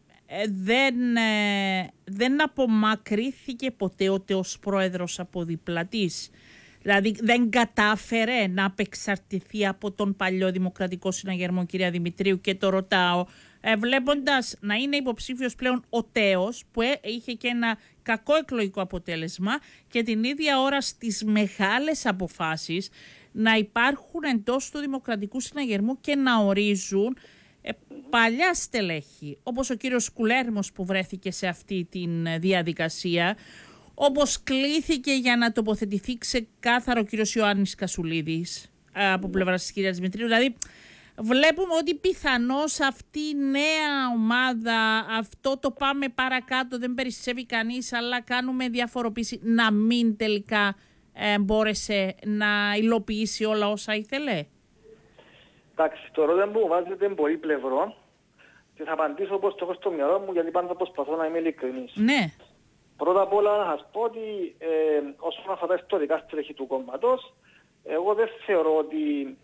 δεν απομακρύθηκε ποτέ ως πρόεδρος από δίπλα της. Δηλαδή δεν κατάφερε να απεξαρτηθεί από τον παλιό Δημοκρατικό Συναγερμό, κυρία Δημητρίου, και το ρωτάω βλέποντας να είναι υποψήφιος πλέον ο Τέος, που είχε και ένα κακό εκλογικό αποτέλεσμα, και την ίδια ώρα στις μεγάλες αποφάσεις να υπάρχουν εντός του Δημοκρατικού Συναγερμού και να ορίζουν παλιά στελέχη, όπως ο κύριος Κουλέρμος που βρέθηκε σε αυτή τη διαδικασία, όπως κλήθηκε για να τοποθετηθεί ξεκάθαρο ο κύριος Ιωάννης Κασουλίδης από πλευράς της κυρίας Δημητρίου. Δηλαδή βλέπουμε ότι πιθανώς αυτή η νέα ομάδα, αυτό το πάμε παρακάτω, δεν περισσεύει κανείς, αλλά κάνουμε διαφοροποίηση, να μην τελικά μπόρεσε να υλοποιήσει όλα όσα ήθελε. Εντάξει, το ερώτημα που μου βάζετε είναι πολύ πλευρό και θα απαντήσω όπως το έχω στο μυαλό μου, γιατί πάντα προσπαθώ να είμαι ειλικρινής. Ναι. Πρώτα απ' όλα να σας πω ότι όσον αφορά τα ιστορικά στελέχη του κόμματος, εγώ δεν θεωρώ ότι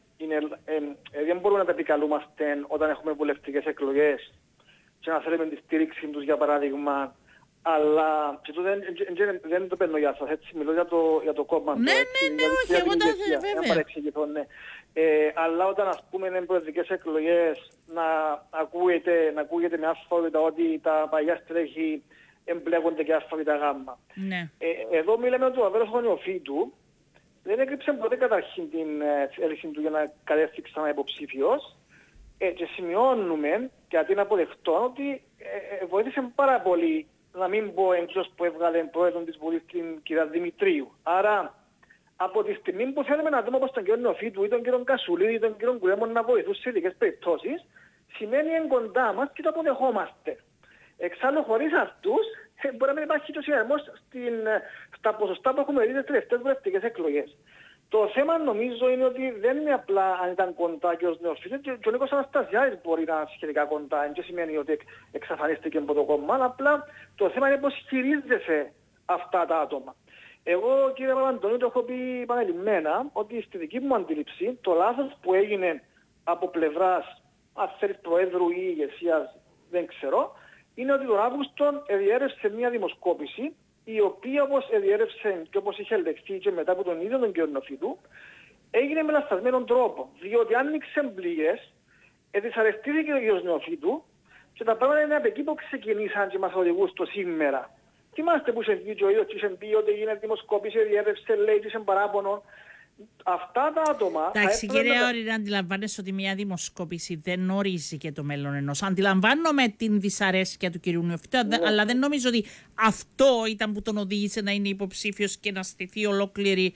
δεν μπορούμε να τα επικαλούμαστε όταν έχουμε βουλευτικές εκλογές και να θέλουμε τη στήριξη τους, για παράδειγμα, αλλά και δεν το παίρνω για σας, έτσι μιλώ για το κόμμα. Ναι, όχι, εγώ τα βέβαια. Ναι. Αλλά όταν, ας πούμε, είναι προεδρικές εκλογές να ακούγεται με ασφαλότητα ότι τα παλιά στελέχη εμπλέκονται και ασφαλήτα γάμμα. Ναι. Εδώ μιλάμε ότι ο Αβέρος Χωνιοφύτου δεν έκρυψε ποτέ καταρχήν την θέληση του για να κατέβει ξανά υποψήφιος, και σημειώνουμε, και αντί να αποδεχτώ, ότι βοήθησε πάρα πολύ, να μην πω εντός που έβγαλε πρόεδρο της Βουλής την κυρία Δημητρίου. Άρα, από τη στιγμή που θέλουμε να δούμε όπως τον κύριο Νεοφύτου ή τον κύριο Κασουλίδη ή τον κύριο Κουλέμο να βοηθούν σε ειδικές περιπτώσεις, σημαίνει εν κοντά μας και το αποδεχόμαστε. Εξάλλου, χωρίς αυτούς, μπορεί να μην υπάρχει το συνδεσμός στα ποσοστά που έχουμε δει τις τελευταίες βουλευτικές εκλογές. Το θέμα νομίζω είναι ότι δεν είναι απλά αν ήταν κοντά και ως Νεοφύτου, και ο Νίκος Αναστασιάδης μπορεί να είναι σχετικά κοντά, δεν σημαίνει ότι εξαφανίστηκε από το κόμμα, αλλά απλά το θέμα είναι πώς χειρίζεσαι αυτά τα άτομα. Εγώ, κύριε Παπαντονίου, το έχω πει επανειλημμένα ότι στη δική μου αντίληψη το λάθος που έγινε από πλευράς, αν θέλει, Προέδρου ή ηγεσίας, δεν ξέρω, είναι ότι τον Αύγουστο διέρευσε μια δημοσκόπηση, η οποία όπως διέρευσε και όπως είχε ελεγχθεί και μετά από τον ίδιο τον κύριο Νεοφύτου, έγινε με λαθασμένον τρόπο. Διότι άνοιξε πληγές, δυσαρεστήθηκε ο κύριος Νεοφύτου και τα πράγματα είναι από εκεί που ξεκινήσαν και μας οδηγούν στο σήμερα. Θυμάστε που είχε βγει και ο ίδιος και είχε πει ότι έγινε δημοσκόπηση, διέρευσε, λέει, και είχε παράπονο. Αυτά τα άτομα... Εντάξει, κύριε Όρη, να αντιλαμβάνεσαι ότι μια δημοσκόπηση δεν ορίζει και το μέλλον ενός. Αντιλαμβάνομαι την δυσαρέσκεια του κυρίου Νεοφύτου, αλλά δεν νομίζω ότι αυτό ήταν που τον οδήγησε να είναι υποψήφιος και να στηθεί ολόκληρη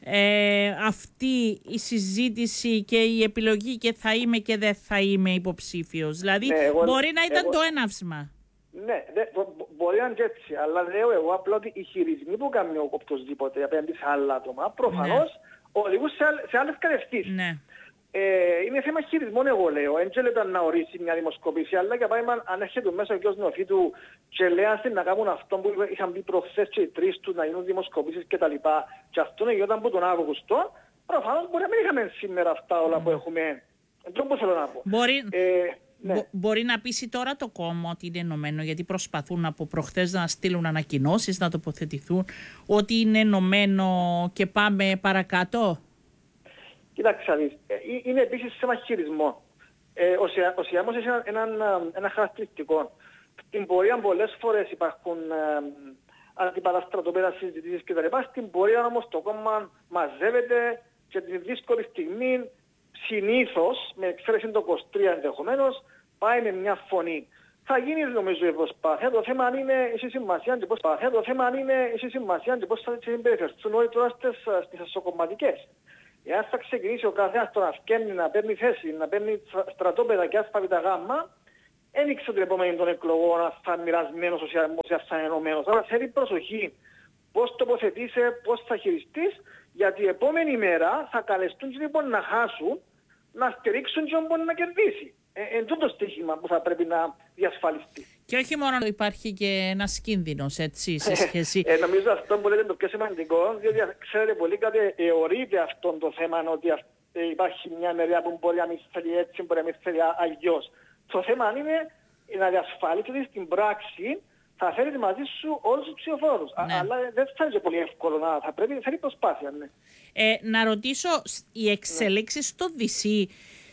αυτή η συζήτηση και η επιλογή και θα είμαι και δεν θα είμαι υποψήφιος. Δηλαδή, μπορεί να ήταν το έναυσμα. Ναι, μπορεί να είναι και έτσι, αλλά λέω εγώ απλά ότι οι χειρισμοί που κάνει οποιοσδήποτε απέναντι σε άλλα άτομα, προφανώς οδηγούν σε άλλες κατευθύνσεις. Ναι. Είναι θέμα χειρισμών, εγώ λέω. Δεν λέτε να ορίσει μια δημοσκόπηση, αλλά για παράδειγμα, αν έρχεται μέσα ο κ. Νεοφύτου και λέει να κάνουν αυτό που είχαν πει προχθές και οι τρεις του, να γίνουν δημοσκοπήσεις κτλ. Και αυτό γινόταν από τον Αύγουστο, προφανώς μπορεί να μην είχαμε σήμερα αυτά όλα που έχουμε. Δεν θέλω να πω. Μπορεί να πείσει τώρα το κόμμα ότι είναι ενωμένο, γιατί προσπαθούν από προχθές να στείλουν ανακοινώσεις, να τοποθετηθούν, ότι είναι ενωμένο και πάμε παρακάτω. Κοιτάξτε, είναι επίσης θέμα χειρισμό. Ο ΣΥΑΜΟΣ έχει ένα χαρακτηριστικό. Στην πορεία πολλές φορές υπάρχουν αντίπαλα στρατόπεδα, συζητήσεις κτλ. Στην πορεία όμως το κόμμα μαζεύεται και τη δύσκολη στιγμή συνήθως, με εξαίρεση το 23 ενδεχομένως, πάει με μια φωνή. Θα γίνει νομίζω η προσπάθεια, το θέμα είναι η σημασία και πώς θα συμπεριφερθούν όλοι τώρα στις ασοκομματικές. Εάν θα ξεκινήσει ο καθένας τώρα να παίρνει θέση, να παίρνει στρατόπεδα και άσπαβητα γάμμα, δεν ήξερα την επόμενη των εκλογών αν θα μοιρασμένος ή αν θα ενωμένος. Άρα θέλει προσοχή πώς τοποθετείσαι, πώς θα χειριστείς, γιατί η επόμενη μέρα θα καλεστούν και λοιπόν να χάσουν, να στηρίξουν και όμως να κερδίσει. Εν τούτο στοίχημα που θα πρέπει να διασφαλιστεί. Και όχι μόνο υπάρχει και ένας κίνδυνος, έτσι, σε σχέση... Νομίζω αυτό που λέτε είναι το πιο σημαντικό, διότι ξέρετε πολύ κάτι, εωρείται αυτό το θέμα ότι υπάρχει μια μεριά που μπορεί να μην θέλει έτσι, μπορεί να μην θέλει αλλιώς. Το θέμα είναι να διασφαλίσει ότι στην πράξη θα φέρει μαζί σου όλους τους ψηφοφόρους. Ναι. Αλλά δεν θα είναι πολύ εύκολο να θα πρέπει, θέλει προσπάθεια. Ναι. Να ρωτήσω, οι εξελίξεις στο DC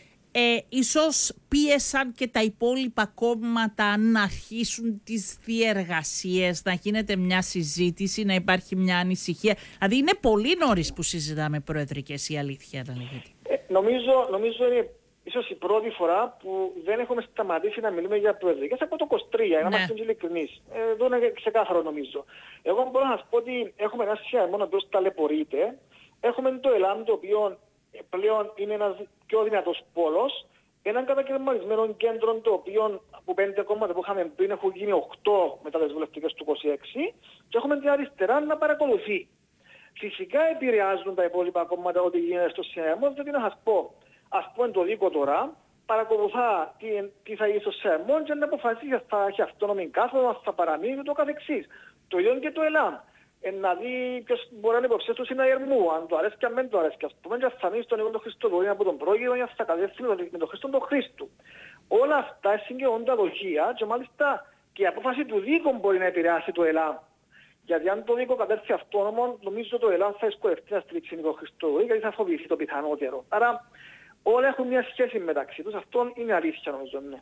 ίσως πίεσαν και τα υπόλοιπα κόμματα να αρχίσουν τις διεργασίες, να γίνεται μια συζήτηση, να υπάρχει μια ανησυχία. Δηλαδή είναι πολύ νωρίς που συζητάμε προεδρικές, η αλήθεια να λέγεται. Νομίζω είναι ίσως η πρώτη φορά που δεν έχουμε σταματήσει να μιλούμε για προεδρικές από το 23, να είμαστε ειλικρινείς. Εδώ είναι ξεκάθαρο νομίζω. Εγώ μπορώ να σας πω ότι έχουμε ένα CRM ο οποίος ταλαιπωρείται. Έχουμε το ΕΛΑΜ το οποίο πλέον είναι ένας πιο δυνατός πόλος. Έναν κατακαιρματισμένο κέντρο το οποίο από 5 κόμματα που είχαμε πριν έχουν γίνει 8 μετά τις βουλευτικές του 26 και έχουμε την αριστερά να παρακολουθεί. Φυσικά επηρεάζουν τα υπόλοιπα κόμματα ό,τι γίνεται στο ΣΕΜΟ, γιατί να σας πω, ας πούμε το Δίκο τώρα παρακολουθά τι θα γίνει στο ΣΕΜΟ και να αποφασίσει αν θα έχει αυτόνομη κάθοδο, αν θα παραμείνει και το καθεξής. Το ίδιο και το ΕΛΑΜ. Να δει ποιος μπορεί να είναι υποψήφιος του συναγερμού, αν το αρέσει και αν δεν το αρέσει. Ας πούμε και αν θα μείνει στον Νίκο Χριστοδουλή από τον Πρόγειο ή αν θα κατεύθυνει με τον Χριστόν τον Χρήστου. Όλα αυτά συγκαιώνουν τα δοχεία και μάλιστα και η απόφαση του Δίκου μπορεί να επηρεάσει το ΕΛΑΜ. Γιατί αν το Δίκο κατέρθει αυτόνομο, νομίζω το ΕΛΑΜ θα δυσκολευτεί να στηρίξει Νίκο Χριστοδουλή γιατί θα φοβηθεί το πιθανότερο. Άρα όλα έχουν μια σχέση μεταξύ τους. Αυτό είναι αλήθεια νομίζω, ναι.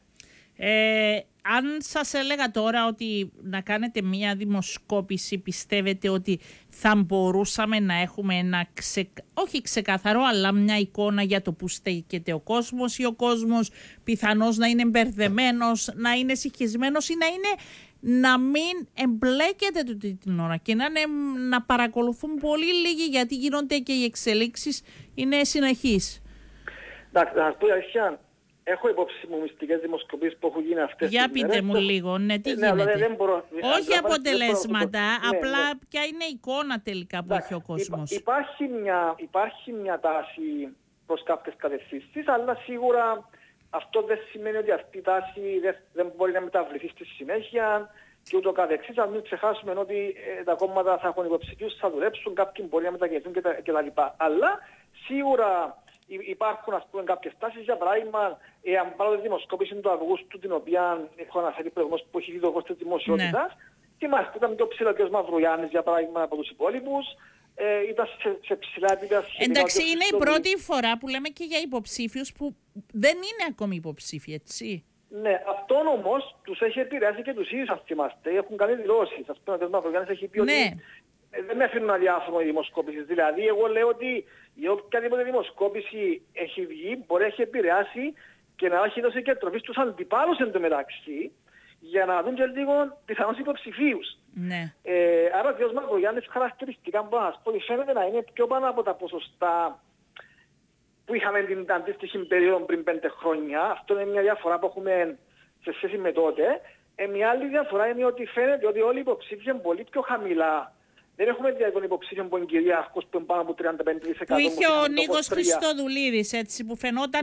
Αν σας έλεγα τώρα ότι να κάνετε μία δημοσκόπηση, πιστεύετε ότι θα μπορούσαμε να έχουμε ένα όχι ξεκάθαρο, αλλά μια εικόνα για το που στέκεται ο κόσμος, ή ο κόσμος πιθανώς να είναι μπερδεμένος, να είναι συγχυσμένος ή να μην εμπλέκεται την ώρα και να παρακολουθούν πολύ λίγοι, γιατί γίνονται και οι εξελίξεις είναι συνεχείς. Εντάξει, να σας πω η αλήθεια. Έχω υπόψη μου μυστικές δημοσκοπήσεις που έχουν γίνει αυτές. Για πείτε μου λίγο, ναι, τι γίνεται. Δεν μπορώ, όχι αποτελέσματα, απλά ποια είναι η εικόνα τελικά που έχει ο κόσμος. Υπάρχει μια τάση προς κάποιες κατευθύνσεις, αλλά σίγουρα αυτό δεν σημαίνει ότι αυτή η τάση δεν μπορεί να μεταβληθεί στη συνέχεια και ούτω καθεξής. Αν μην ξεχάσουμε ότι τα κόμματα θα έχουν υποψηφίους, θα δουλέψουν, κάποιοι μπορεί να μετακινηθούν κτλ. Αλλά σίγουρα υπάρχουν ας πούμε κάποιες τάσεις, για παράδειγμα, εάν πάρω τη δημοσκόπηση του Αυγούστου, την οποία έχω αναφέρει προηγούμενος που έχει δει το κόστος της δημοσιότητας, θυμάστε, ήταν πιο ψηλό και ο Μαυρογιάννης, για παράδειγμα, από τους υπόλοιπους, ήταν σε ψηλά επίπεδα. Εντάξει, είναι η πρώτη φορά που λέμε και για υποψήφιους που δεν είναι ακόμη υποψήφιοι, έτσι. Ναι, αυτόν όμως τους έχει επηρεάσει και τους ίδιους, αν θυμάστε, έχουν κάνει δηλώσεις. Ας πούμε, ο κ. Μαυρογιάννης έχει πει ότι δεν με αφήνουν αδιάφορο οι δημοσκόπησεις. Δηλαδή, εγώ λέω ότι η οποιαδήποτε δημοσκόπηση έχει βγει μπορεί να έχει επηρεάσει και να έχει δώσει και τροφή στους αντιπάλους εν τω μεταξύ για να δουν και λίγο πιθανώς υποψηφίους. Ναι. Άρα, ο κ. Μαυρογιάννης χαρακτηριστικά μπορώ να σας πω ότι φαίνεται να είναι πιο πάνω από τα ποσοστά που είχαμε την αντίστοιχη περίοδο πριν 5 χρόνια. Αυτό είναι μια διαφορά που έχουμε σε σχέση με τότε. Μια άλλη διαφορά είναι ότι φαίνεται ότι όλοι οι υποψήφοι είναι πολύ πιο χαμηλά. Δεν έχουμε δει τον υποψήφιο που είναι κυρίαρχος που είναι πάνω από 35%. Που είχε ο Νίκος Χριστοδουλίδης, έτσι, που φαινόταν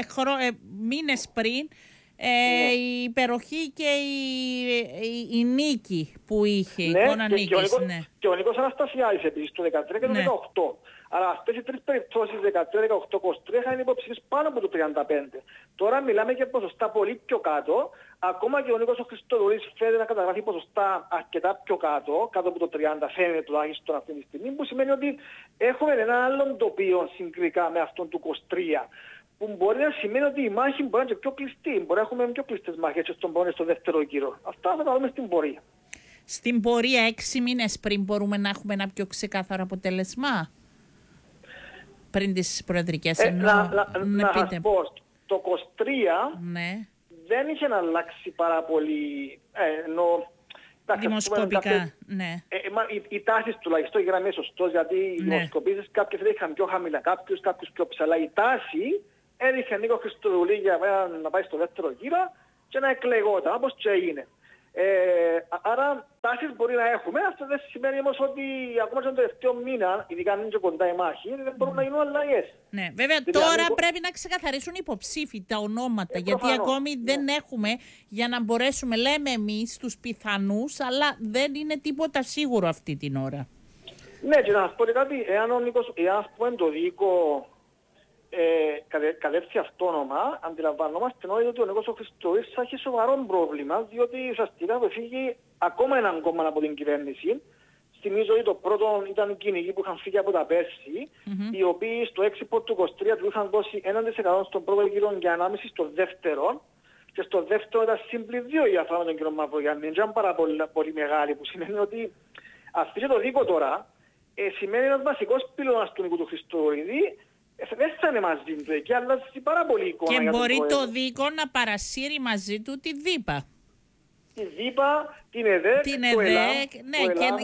μήνες πριν η υπεροχή και η νίκη που είχε, η εικόνα νίκης. Και ο Νίκος Αναστασιάδης επίσης το 2013 και το 2018. Αλλά αυτές οι τρεις περιπτώσεις, 13, 18, 23, είχαν υποψήφιες πάνω από το 35. Τώρα μιλάμε για ποσοστά πολύ πιο κάτω. Ακόμα και ο Νίκος Χριστοδουλίδης φαίνεται να καταγράφει ποσοστά αρκετά πιο κάτω, κάτω από το 30, φαίνεται τουλάχιστον αυτή τη στιγμή, που σημαίνει ότι έχουμε ένα άλλο τοπίο συγκριτικά με αυτόν του 23. που μπορεί να σημαίνει ότι η μάχη μπορεί να είναι πιο κλειστή. Μπορεί να έχουμε πιο κλειστές μάχες στον πόνο στο δεύτερο γύρο. Αυτά θα τα δούμε στην πορεία. Στην πορεία 6 μήνες πριν μπορούμε να έχουμε ένα πιο ξεκάθαρο αποτέλεσμα. Πριν τις προεδρικές να σας πω, το 23 δεν είχε να αλλάξει πάρα πολύ, δημοσκοπικά, ναι. Οι τάσεις τουλάχιστον γραμμή σωστός, γιατί οι δημοσκοπήσεις κάποιες είχαν πιο χαμηλά, κάποιους πιο ψηλά. Η τάση έδειχε Νίκο Χριστοδουλή για να πάει στο δεύτερο γύρο και να εκλεγόταν, όπως και έγινε. Άρα τάσεις μπορεί να έχουμε, αυτό δεν σημαίνει όμως ότι ακόμα στον τελευταίο μήνα, ειδικά αν είναι και κοντά η μάχη, δεν μπορούν να γίνουν αλλαγές. Ναι, βέβαια τώρα πρέπει να ξεκαθαρίσουν οι υποψήφοι τα ονόματα, γιατί ακόμη δεν έχουμε για να μπορέσουμε, λέμε εμείς τους πιθανούς, αλλά δεν είναι τίποτα σίγουρο αυτή την ώρα. Ναι, και να σας πω κάτι, εάν ο Νίκος, εάν πούμε το δίκο κατεύθυνση αυτόνομα, αντιλαμβανόμαστε ότι ο Νίκος ο Χριστοδουλής θα έχει σοβαρό πρόβλημα, διότι ουσιαστικά φύγει ακόμα έναν κόμμα από την κυβέρνηση. Θυμίζω ότι το πρώτο ήταν οι κυνηγοί που είχαν φύγει από τα πέρσι, οι οποίοι στο έξυπο του 23 του είχαν δώσει 1% στον πρώτο γύρο και 1,5% στο δεύτερο, και στο δεύτερο ήταν σύμπλη 2 η διαφορά με τον κύριο Μαυρογιάννη. Δεν ήταν πάρα πολύ μεγάλη, που σημαίνει ότι αυτή το δίκο τώρα σημαίνει ένας βασικός πυλώνας του Νίκου του Χριστοδουλίδη. Δεν θα είναι μαζί του εκεί, αλλά πάρα πολύ εικόνα. Και μπορεί το δίκο να παρασύρει μαζί του τη ΔΥΠΑ. Τη ΔΥΠΑ, την ΕΔΕΚ, ναι,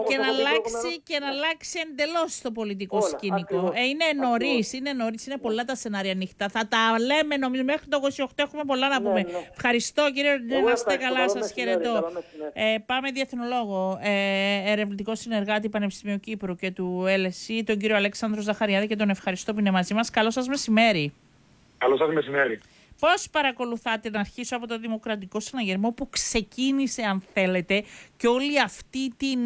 και να αλλάξει εντελώς το πολιτικό σκηνικό. Είναι νωρίς, είναι πολλά τα σενάρια ανοιχτά. Θα τα λέμε, νομίζω, μέχρι το 28 έχουμε πολλά να πούμε. Ευχαριστώ κύριε, να είστε καλά, σας χαιρετώ. Πάμε διεθνολόγο, ερευνητικό συνεργάτη Πανεπιστημίου Κύπρου και του LSE, τον κύριο Αλέξανδρο Ζαχαριάδη, και τον ευχαριστώ που είναι μαζί μας. Καλό σας μεσημέρι. Καλό σας μεσημέρι. Πώς παρακολουθάτε, να αρχίσω από το Δημοκρατικό Συναγερμό που ξεκίνησε, αν θέλετε, και όλη αυτή την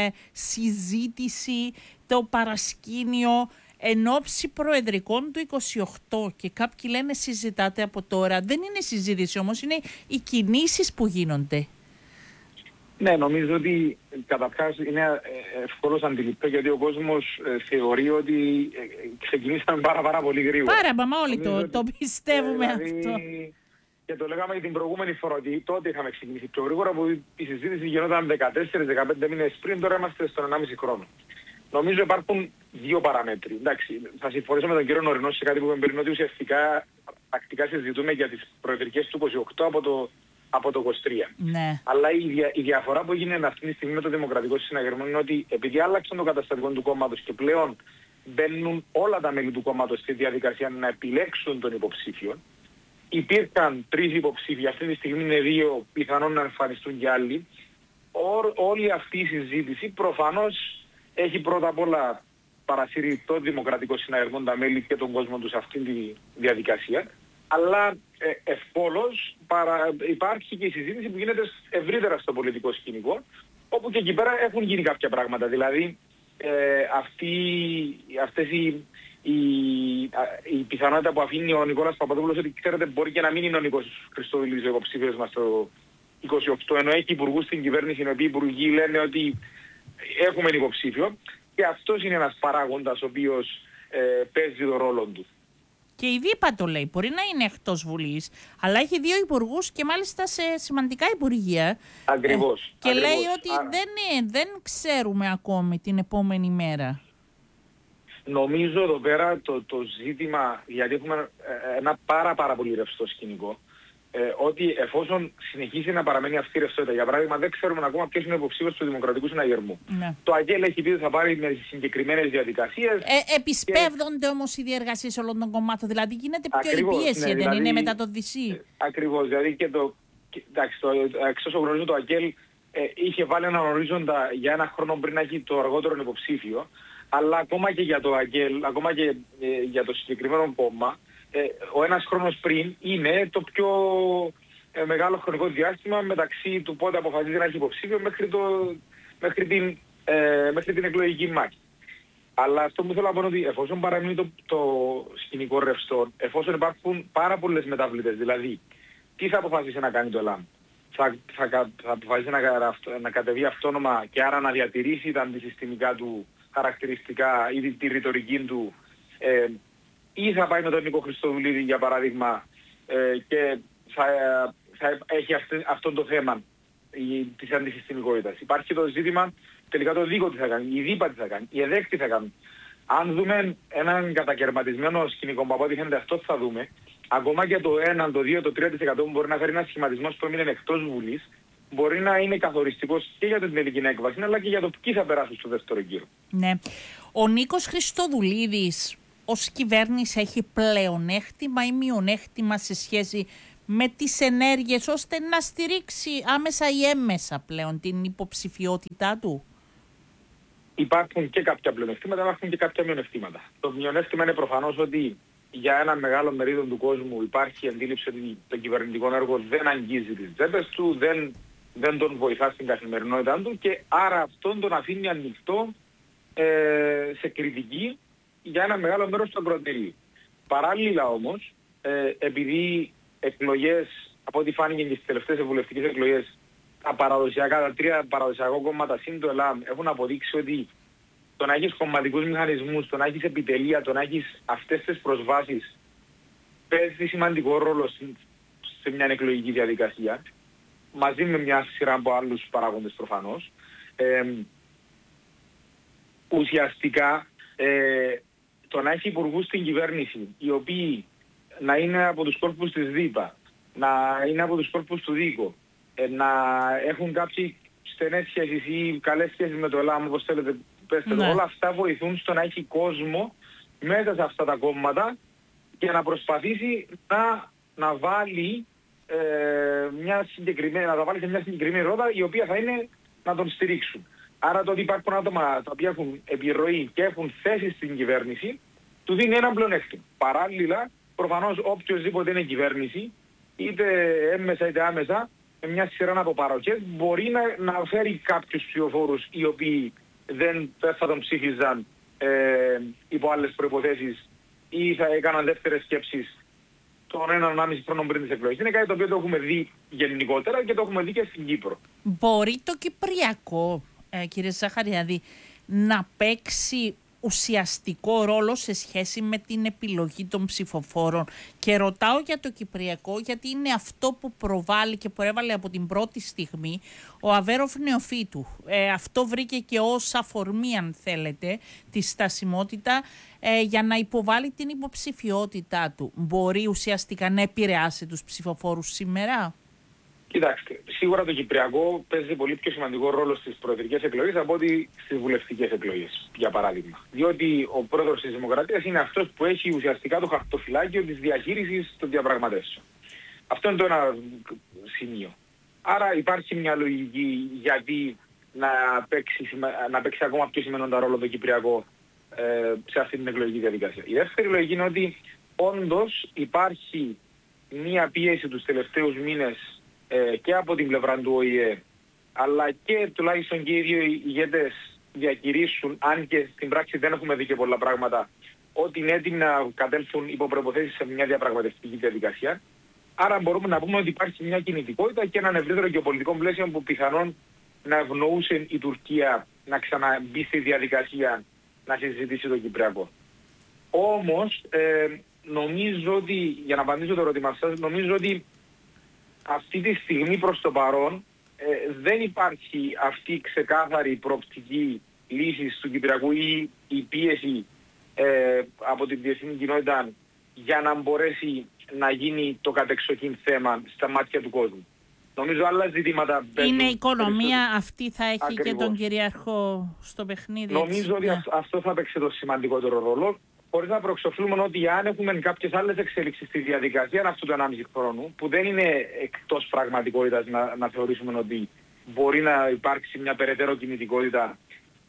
συζήτηση, το παρασκήνιο εν ώψη προεδρικών του 28, και κάποιοι λένε συζητάτε από τώρα. Δεν είναι συζήτηση όμως, είναι οι κινήσεις που γίνονται. Ναι, νομίζω ότι καταρχάς είναι ευκολώς αντιληπτό, γιατί ο κόσμος θεωρεί ότι ξεκινήσαμε πάρα πολύ γρήγορα. Μα όλοι το πιστεύουμε αυτό. Και το λέγαμε και την προηγούμενη φορά, ότι τότε είχαμε ξεκινήσει πιο γρήγορα, που η συζήτηση γινόταν 14-15 μήνες πριν, τώρα είμαστε στον 1,5 χρόνο. Νομίζω υπάρχουν δύο παραμέτροι. Εντάξει, θα συμφωνήσω με τον κύριο Νωρινό σε κάτι που είπε πριν, ότι ουσιαστικά τακτικά συζητούμε για τις προεδρικές του 28 από το 23. Ναι. Αλλά η διαφορά που έγινε αυτή τη στιγμή με το Δημοκρατικό Συναγερμό είναι ότι επειδή άλλαξαν το καταστατικό του κόμματος και πλέον μπαίνουν όλα τα μέλη του κόμματος στη διαδικασία να επιλέξουν τον υποψήφιο, υπήρχαν 3 υποψήφοι, αυτή τη στιγμή είναι 2, πιθανόν να εμφανιστούν και άλλοι. Όλη αυτή η συζήτηση προφανώς έχει πρώτα απ' όλα παρασύρει το Δημοκρατικό Συναγερμό, τα μέλη και τον κόσμο του σε αυτή τη διαδικασία. Αλλά ευκόλως υπάρχει και η συζήτηση που γίνεται ευρύτερα στο πολιτικό σκηνικό, όπου και εκεί πέρα έχουν γίνει κάποια πράγματα. Δηλαδή αυτές η πιθανότητα που αφήνει ο Νικόλας Παπαδόπουλος, ότι ξέρετε μπορεί και να μην είναι ο Νίκος Χριστοδουλής ο υποψήφιος μας το 28, ενώ έχει υπουργούς στην κυβέρνηση, οι οποίοι υπουργοί λένε ότι έχουμε υποψήφιο, και αυτός είναι ένας παράγοντας ο οποίος παίζει τον ρόλο του. Και η ΔΥΠΑ το λέει, μπορεί να είναι εκτός Βουλής, αλλά έχει 2 υπουργούς και μάλιστα σε σημαντικά υπουργεία. Ακριβώς. Και λέει ότι δεν ξέρουμε ακόμη την επόμενη μέρα. Νομίζω εδώ πέρα το ζήτημα, γιατί έχουμε ένα πάρα πολύ ρευστό σκηνικό, ότι εφόσον συνεχίσει να παραμένει αυτή η ρευστότητα, για παράδειγμα δεν ξέρουμε ακόμα ποιος είναι ο υποψήφιος του Δημοκρατικού Συναγερμού. Ναι. Το ΑΚΕΛ έχει πει ότι θα πάρει με συγκεκριμένες διαδικασίες. Επισπεύδονται όμως οι διεργασίες όλων των κομμάτων, δηλαδή γίνεται πιο η πίεση, δεν δηλαδή, είναι μετά το ΔΥΣΥ. Ακριβώς, δηλαδή και εξ όσων γνωρίζω το ΑΚΕΛ είχε βάλει έναν ορίζοντα για 1 χρόνο πριν να έχει το αργότερο υποψήφιο, αλλά ακόμα και για το ΑΚΕΛ, ακόμα και για το συγκεκριμένο κόμμα, ο 1 χρόνος πριν είναι το πιο μεγάλο χρονικό διάστημα μεταξύ του πότε αποφασίζει να έχει υποψήφιο μέχρι την εκλογική μάχη. Αλλά αυτό που θέλω να πω είναι ότι εφόσον παραμείνει το σκηνικό ρευστό, εφόσον υπάρχουν πάρα πολλές μεταβλητές, δηλαδή τι θα αποφασίσει να κάνει το ΕΛΑΜ, θα αποφασίσει να κατεβεί αυτόνομα και άρα να διατηρήσει τα αντισυστημικά του χαρακτηριστικά ή τη ρητορική του ή θα πάει με τον Νίκο Χριστοδουλίδη για παράδειγμα και θα έχει αυτό το θέμα της αντισυστημικότητας. Υπάρχει το ζήτημα τελικά το Δίκο τι θα κάνει, η ΔΥΠΑ τι θα κάνει, η ΕΔΕΚ τι θα κάνει. Αν δούμε έναν κατακαιρματισμένο σκηνικό που από ό,τι φαίνεται αυτό θα δούμε, ακόμα και το 1, το 2, το 3% που μπορεί να φέρει ένα σχηματισμός που έμεινε εκτός Βουλής, μπορεί να είναι καθοριστικός και για την τελική έκβαση, αλλά και για το ποιοι θα περάσουν στο δεύτερο γύρο. Ναι. Ο Νίκος Χριστοδουλίδης ως κυβέρνηση έχει πλεονέκτημα ή μειονέκτημα σε σχέση με τις ενέργειες ώστε να στηρίξει άμεσα ή έμμεσα πλέον την υποψηφιότητά του? Υπάρχουν και κάποια πλεονεκτήματα, υπάρχουν και κάποια μειονεκτήματα. Το μειονέκτημα είναι προφανώς ότι για ένα μεγάλο μερίδιο του κόσμου υπάρχει αντίληψη ότι το κυβερνητικό έργο δεν αγγίζει τις τσέπες του, δεν τον βοηθά στην καθημερινότητά του και άρα αυτόν τον αφήνει ανοιχτό σε κριτική για ένα μεγάλο μέρος του ακροατηρίου. Παράλληλα όμως, επειδή εκλογές, από ό,τι φάνηκε και στις τελευταίες βουλευτικές εκλογές, τα τρία παραδοσιακά κόμματα συν το ΕΛΑΜ έχουν αποδείξει ότι το να έχεις κομματικούς μηχανισμούς, το να έχεις επιτελεία, το να έχεις αυτές τις προσβάσεις παίζει σημαντικό ρόλο σε μια εκλογική διαδικασία, μαζί με μια σειρά από άλλους παράγοντες προφανώς. Ουσιαστικά το να έχει υπουργούς στην κυβέρνηση οι οποίοι να είναι από τους κόρπους της ΔΥΠΑ, να είναι από τους κόρπους του ΔΥΚΟ, να έχουν κάποιοι στενές σχέσεις ή καλές σχέσεις με το ΕΛΑΜ, όπως θέλετε πέστε, όλα αυτά βοηθούν στο να έχει κόσμο μέσα σε αυτά τα κόμματα και να προσπαθήσει να βάλει να τα βάλει σε μια συγκεκριμένη ρότα η οποία θα είναι να τον στηρίξουν. Άρα το ότι υπάρχουν άτομα τα οποία έχουν επιρροή και έχουν θέση στην κυβέρνηση του δίνει ένα πλεονέκτημα. Παράλληλα, προφανώς οποιοσδήποτε είναι κυβέρνηση, είτε έμμεσα είτε άμεσα, με μια σειρά από παροχές, μπορεί να φέρει κάποιους ψηφοφόρους οι οποίοι δεν θα τον ψήφιζαν υπό άλλες προϋποθέσεις ή θα έκαναν δεύτερες σκέψεις τον 1,5 χρόνο πριν τις εκλογές. Είναι κάτι το οποίο το έχουμε δει γενικότερα και το έχουμε δει και στην Κύπρο. Μπορεί το Κυπριακό, κύριε Ζαχαριάδη, να παίξει ουσιαστικό ρόλο σε σχέση με την επιλογή των ψηφοφόρων? Και ρωτάω για το Κυπριακό γιατί είναι αυτό που προβάλλει και προέβαλε από την πρώτη στιγμή ο Αβέροφ Νεοφύτου. Αυτό βρήκε και ως αφορμή, αν θέλετε, τη στασιμότητα για να υποβάλει την υποψηφιότητά του. Μπορεί ουσιαστικά να επηρεάσει τους ψηφοφόρους σήμερα? Κοιτάξτε, σίγουρα το Κυπριακό παίζει πολύ πιο σημαντικό ρόλο στις προεδρικές εκλογές από ότι στις βουλευτικές εκλογές, για παράδειγμα. Διότι ο πρόεδρος της Δημοκρατίας είναι αυτός που έχει ουσιαστικά το χαρτοφυλάκιο της διαχείρισης των διαπραγματεύσεων. Αυτό είναι το ένα σημείο. Άρα υπάρχει μια λογική γιατί να παίξει ακόμα πιο σημαντικό ρόλο το Κυπριακό σε αυτή την εκλογική διαδικασία. Η δεύτερη λογική είναι ότι όντως υπάρχει μια πίεση τους τελευταίους μήνες και από την πλευρά του ΟΗΕ, αλλά και τουλάχιστον και οι δύο ηγέτες διακηρύσουν, αν και στην πράξη δεν έχουμε δει και πολλά πράγματα, ότι είναι έτοιμοι να κατέλθουν υπό προϋποθέσεις σε μια διαπραγματευτική διαδικασία. Άρα μπορούμε να πούμε ότι υπάρχει μια κινητικότητα και έναν ευρύτερο γεωπολιτικό πλαίσιο που πιθανόν να ευνοούσε η Τουρκία να ξαναμπεί στη διαδικασία να συζητήσει το Κυπριακό. Όμως, νομίζω ότι, για να απαντήσω το ερώτημα σας, νομίζω ότι αυτή τη στιγμή προς το παρόν δεν υπάρχει αυτή η ξεκάθαρη προοπτική λύση του Κυπριακού ή η πίεση από την διεθνή κοινότητα για να μπορέσει να γίνει το κατεξοχήν θέμα στα μάτια του κόσμου. Νομίζω άλλα ζητήματα παίζουν. Είναι η οικονομία αυτή θα έχει ακριβώς και τον κυριαρχό στο παιχνίδι. Νομίζω ότι αυτό θα παίξει το σημαντικότερο ρόλο. Χωρίς να προεξοφλούμε ότι αν έχουμε κάποιες άλλες εξέλιξεις στη διαδικασία αυτού του 1,5 χρόνου, που δεν είναι εκτός πραγματικότητας να θεωρήσουμε ότι μπορεί να υπάρξει μια περαιτέρω κινητικότητα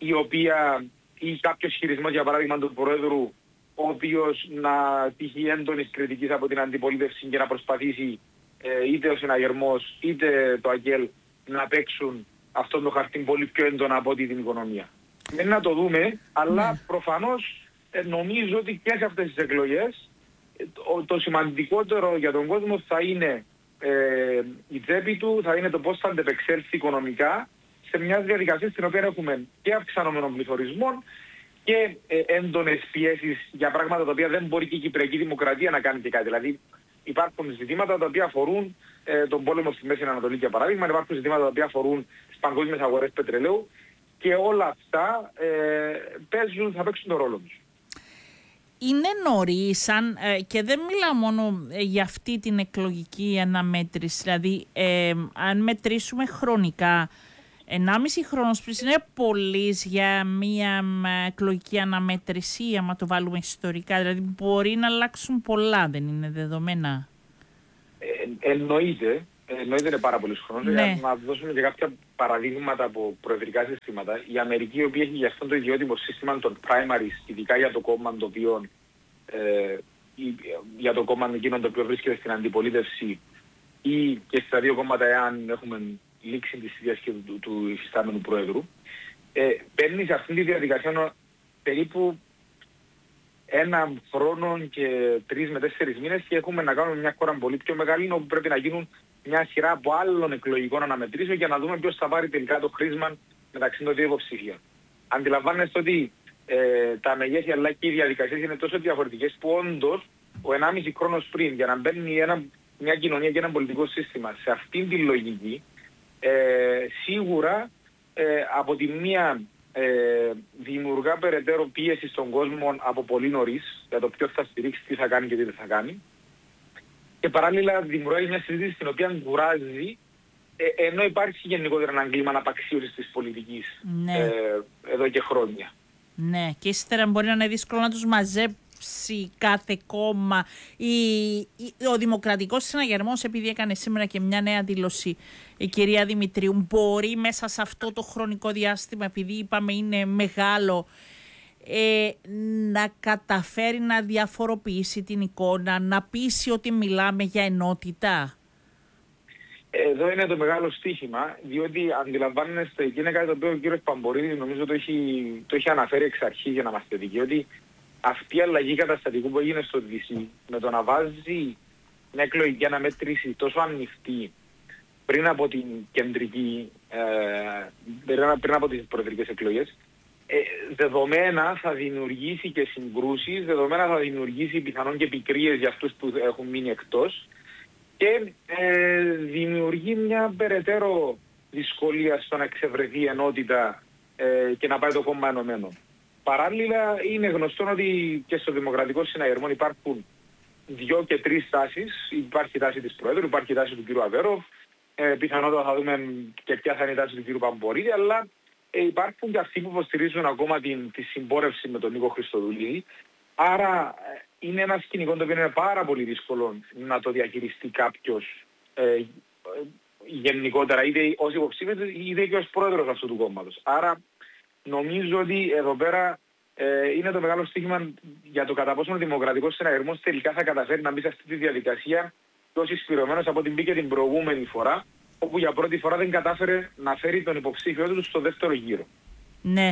ή κάποιος χειρισμός, για παράδειγμα, του Προέδρου, ο οποίος να τύχει έντονης κριτικής από την αντιπολίτευση και να προσπαθήσει είτε ο συναγερμός είτε το ΑΚΕΛ να παίξουν αυτόν το χαρτί πολύ πιο έντονα από ό,τι την οικονομία. Δεν να το δούμε, αλλά προφανώς νομίζω ότι και σε αυτές τις εκλογές το σημαντικότερο για τον κόσμο θα είναι η τσέπη του, θα είναι το πώς θα αντεπεξέλθει οικονομικά σε μια διαδικασία στην οποία έχουμε και αυξανόμενων πληθωρισμών και έντονες πιέσεις για πράγματα τα οποία δεν μπορεί και η Κυπριακή Δημοκρατία να κάνει και κάτι. Δηλαδή υπάρχουν ζητήματα τα οποία αφορούν τον πόλεμο στη Μέση Ανατολή, για παράδειγμα, υπάρχουν ζητήματα τα οποία αφορούν τις παγκόσμιες αγορές πετρελαίου και όλα αυτά θα παίξουν τον ρόλο τους. Είναι νωρίς, και δεν μιλάω μόνο για αυτή την εκλογική αναμέτρηση, δηλαδή αν μετρήσουμε χρονικά, 1,5 χρόνος πριν είναι πολύς για μια εκλογική αναμέτρηση, άμα το βάλουμε ιστορικά, δηλαδή μπορεί να αλλάξουν πολλά, δεν είναι δεδομένα. Εννοείται είναι πάρα πολλής χρόνος. Ναι. Να δώσουμε και κάποια παραδείγματα από προεδρικά συστήματα. Η Αμερική, η οποία έχει για αυτό το ιδιότυπο σύστημα των primaries, ειδικά για το κόμμα το οποίο για το κόμμα εκείνο το οποίο βρίσκεται στην αντιπολίτευση ή και στα δύο κόμματα, εάν έχουμε λήξη της θητείας και του υφιστάμενου πρόεδρου, παίρνει σε αυτή τη διαδικασία περίπου 1 χρόνο και 3 με 4 μήνες και έχουμε να κάνουμε μια χώρα πολύ πιο μεγάλη, όπου πρέπει να γίνουν μια σειρά από άλλων εκλογικών αναμετρήσεων για να δούμε ποιος θα πάρει τελικά το χρήσμα μεταξύ των δύο υποψηφίων. Αντιλαμβάνεστε ότι τα μεγέθη αλλά και οι διαδικασίες είναι τόσο διαφορετικές που όντως ο 1,5 χρόνος πριν, για να μπαίνει μια κοινωνία και ένα πολιτικό σύστημα σε αυτήν τη λογική, σίγουρα από τη μία δημιουργά περαιτέρω πίεση στον κόσμο από πολύ νωρίς για το ποιος θα στηρίξει, τι θα κάνει και τι δεν θα κάνει, και παράλληλα δημιουργεί μια συζήτηση στην οποία κουράζει, ενώ υπάρχει γενικότερα ένα κλίμα αναπαξίωσης της πολιτικής εδώ και χρόνια. Ναι, και ύστερα μπορεί να είναι δύσκολο να τους μαζέψει κάθε κόμμα. Ο Δημοκρατικός Συναγερμός, επειδή έκανε σήμερα και μια νέα δήλωση η κυρία Δημητρίου, μπορεί μέσα σε αυτό το χρονικό διάστημα, επειδή είπαμε είναι μεγάλο, να καταφέρει να διαφοροποιήσει την εικόνα, να πείσει ότι μιλάμε για ενότητα. Εδώ είναι το μεγάλο στοίχημα, διότι αντιλαμβάνεστε, και είναι κάτι το οποίο ο κύριος Παμπορίδης νομίζω το έχει αναφέρει εξ αρχής για να μας θετικεί, ότι αυτή η αλλαγή καταστατικού που έγινε στο DC με το να βάζει μια εκλογική αναμέτρηση τόσο ανοιχτή πριν από την κεντρική, πριν από τις προεδρικές εκλογές, δεδομένα θα δημιουργήσει και συγκρούσεις, δεδομένα θα δημιουργήσει πιθανόν και πικρίες για αυτούς που έχουν μείνει εκτός και δημιουργεί μια περαιτέρω δυσκολία στο να εξευρεθεί ενότητα και να πάει το κόμμα ενωμένο. Παράλληλα, είναι γνωστό ότι και στο Δημοκρατικό Συναγερμό υπάρχουν 2 και 3 τάσεις. Υπάρχει η τάση της Προέδρου, υπάρχει η τάση του κ. Αβέροφ, πιθανότατα θα δούμε και ποια θα είναι η τάση του κ. Παμπορίδη, αλλά υπάρχουν και αυτοί που υποστηρίζουν ακόμα τη συμπόρευση με τον Νίκο Χριστοδουλίδη. Άρα είναι ένα σκηνικό το οποίο είναι πάρα πολύ δύσκολο να το διαχειριστεί κάποιος γενικότερα, είτε ως υποψήφιος είτε και ως πρόεδρος αυτού του κόμματος. Άρα νομίζω ότι εδώ πέρα είναι το μεγάλο στοίχημα για το κατά πόσο ο Δημοκρατικός Συναγερμός τελικά θα καταφέρει να μπει σε αυτή τη διαδικασία τόσο εισπυρωμένος από την μπήκε την προηγούμενη φορά, όπου για πρώτη φορά δεν κατάφερε να φέρει τον υποψήφιο του στο δεύτερο γύρο. Ναι.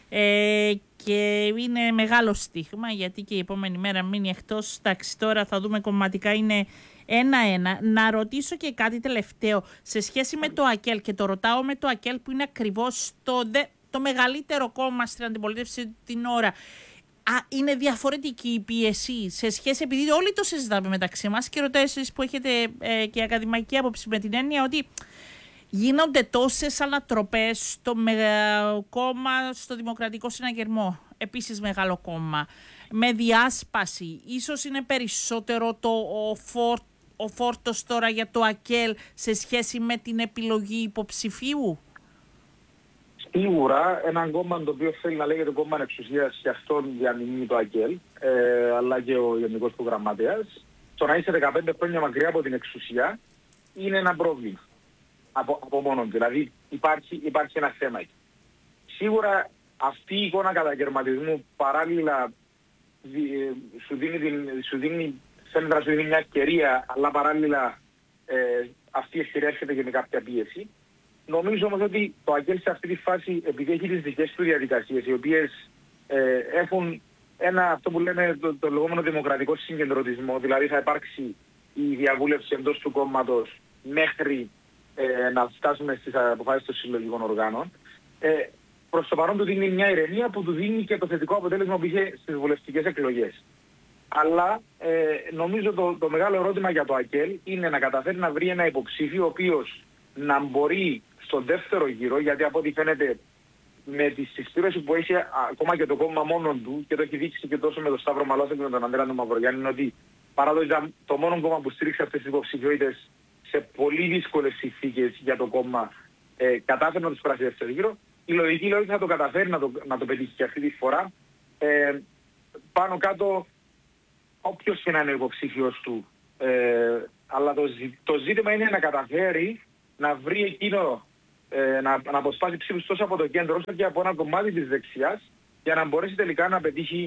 Και είναι μεγάλο στοίχημα, γιατί και η επόμενη μέρα μείνει εκτός. Εντάξει, τώρα θα δούμε κομματικά, είναι 1-1. Να ρωτήσω και κάτι τελευταίο σε σχέση με το ΑΚΕΛ, και το ρωτάω με το ΑΚΕΛ που είναι ακριβώς το μεγαλύτερο κόμμα στην αντιπολίτευση την ώρα. Είναι διαφορετική η πίεση σε σχέση, επειδή όλοι το συζητάμε μεταξύ μας, και ρωτάω εσείς που έχετε και ακαδημαϊκή άποψη, με την έννοια ότι γίνονται τόσες ανατροπές στο κόμμα, στο Δημοκρατικό Συναγερμό, επίσης μεγάλο κόμμα, με διάσπαση. Ίσως είναι περισσότερο ο φόρτος τώρα για το ΑΚΕΛ σε σχέση με την επιλογή υποψηφίου. Σίγουρα ένα κόμμα το οποίο θέλει να λέγεται κόμμα εξουσίας, και αυτόν διαμηνύει το ΑΚΕΛ, αλλά και ο Γενικός του Γραμματέας, το να είσαι 15 χρόνια μακριά από την εξουσία είναι ένα πρόβλημα. Από μόνο, δηλαδή υπάρχει ένα θέμα εκεί. Σίγουρα αυτή η εικόνα καταγερματισμού παράλληλα σου δίνει μια ευκαιρία, αλλά παράλληλα αυτή η ευκαιρία έρχεται και με κάποια πίεση. Νομίζω όμως ότι το ΑΚΕΛ σε αυτή τη φάση, επειδή έχει τις δικές του διαδικασίες, οι οποίες έχουν αυτό που λέμε το λεγόμενο δημοκρατικό συγκεντρωτισμό, δηλαδή θα υπάρξει η διαβούλευση εντός του κόμματος μέχρι να φτάσουμε στις αποφάσεις των συλλογικών οργάνων, προς το παρόν του δίνει μια ηρεμία που του δίνει και το θετικό αποτέλεσμα που είχε στις βουλευτικές εκλογές. Αλλά νομίζω το μεγάλο ερώτημα για το ΑΚΕΛ είναι να καταφέρει να βρει ένα υποψήφιο ο οποίος να μπορεί στον δεύτερο γύρο, γιατί από ό,τι φαίνεται με τη συσπήρωση που έχει ακόμα και το κόμμα μόνον του, και το έχει δείξει και τόσο με τον Σταύρο Μαλώθη και με τον Ανδρέα τον Μαυρογιάννη, είναι ότι παράδοξα το μόνο κόμμα που στήριξε αυτές τις υποψηφιότητες σε πολύ δύσκολες συνθήκες για το κόμμα κατάφερε να τους περάσει δεύτερο γύρο. Η λογική λέει ότι θα το καταφέρει να το πετύχει και αυτή τη φορά. Πάνω κάτω όποιος και να είναι ο υποψήφιος του. Αλλά το ζήτημα είναι να καταφέρει να βρει εκείνο, να αποσπάσει ψήφους τόσο από το κέντρο όσο και από ένα κομμάτι της δεξιάς, για να μπορέσει τελικά να πετύχει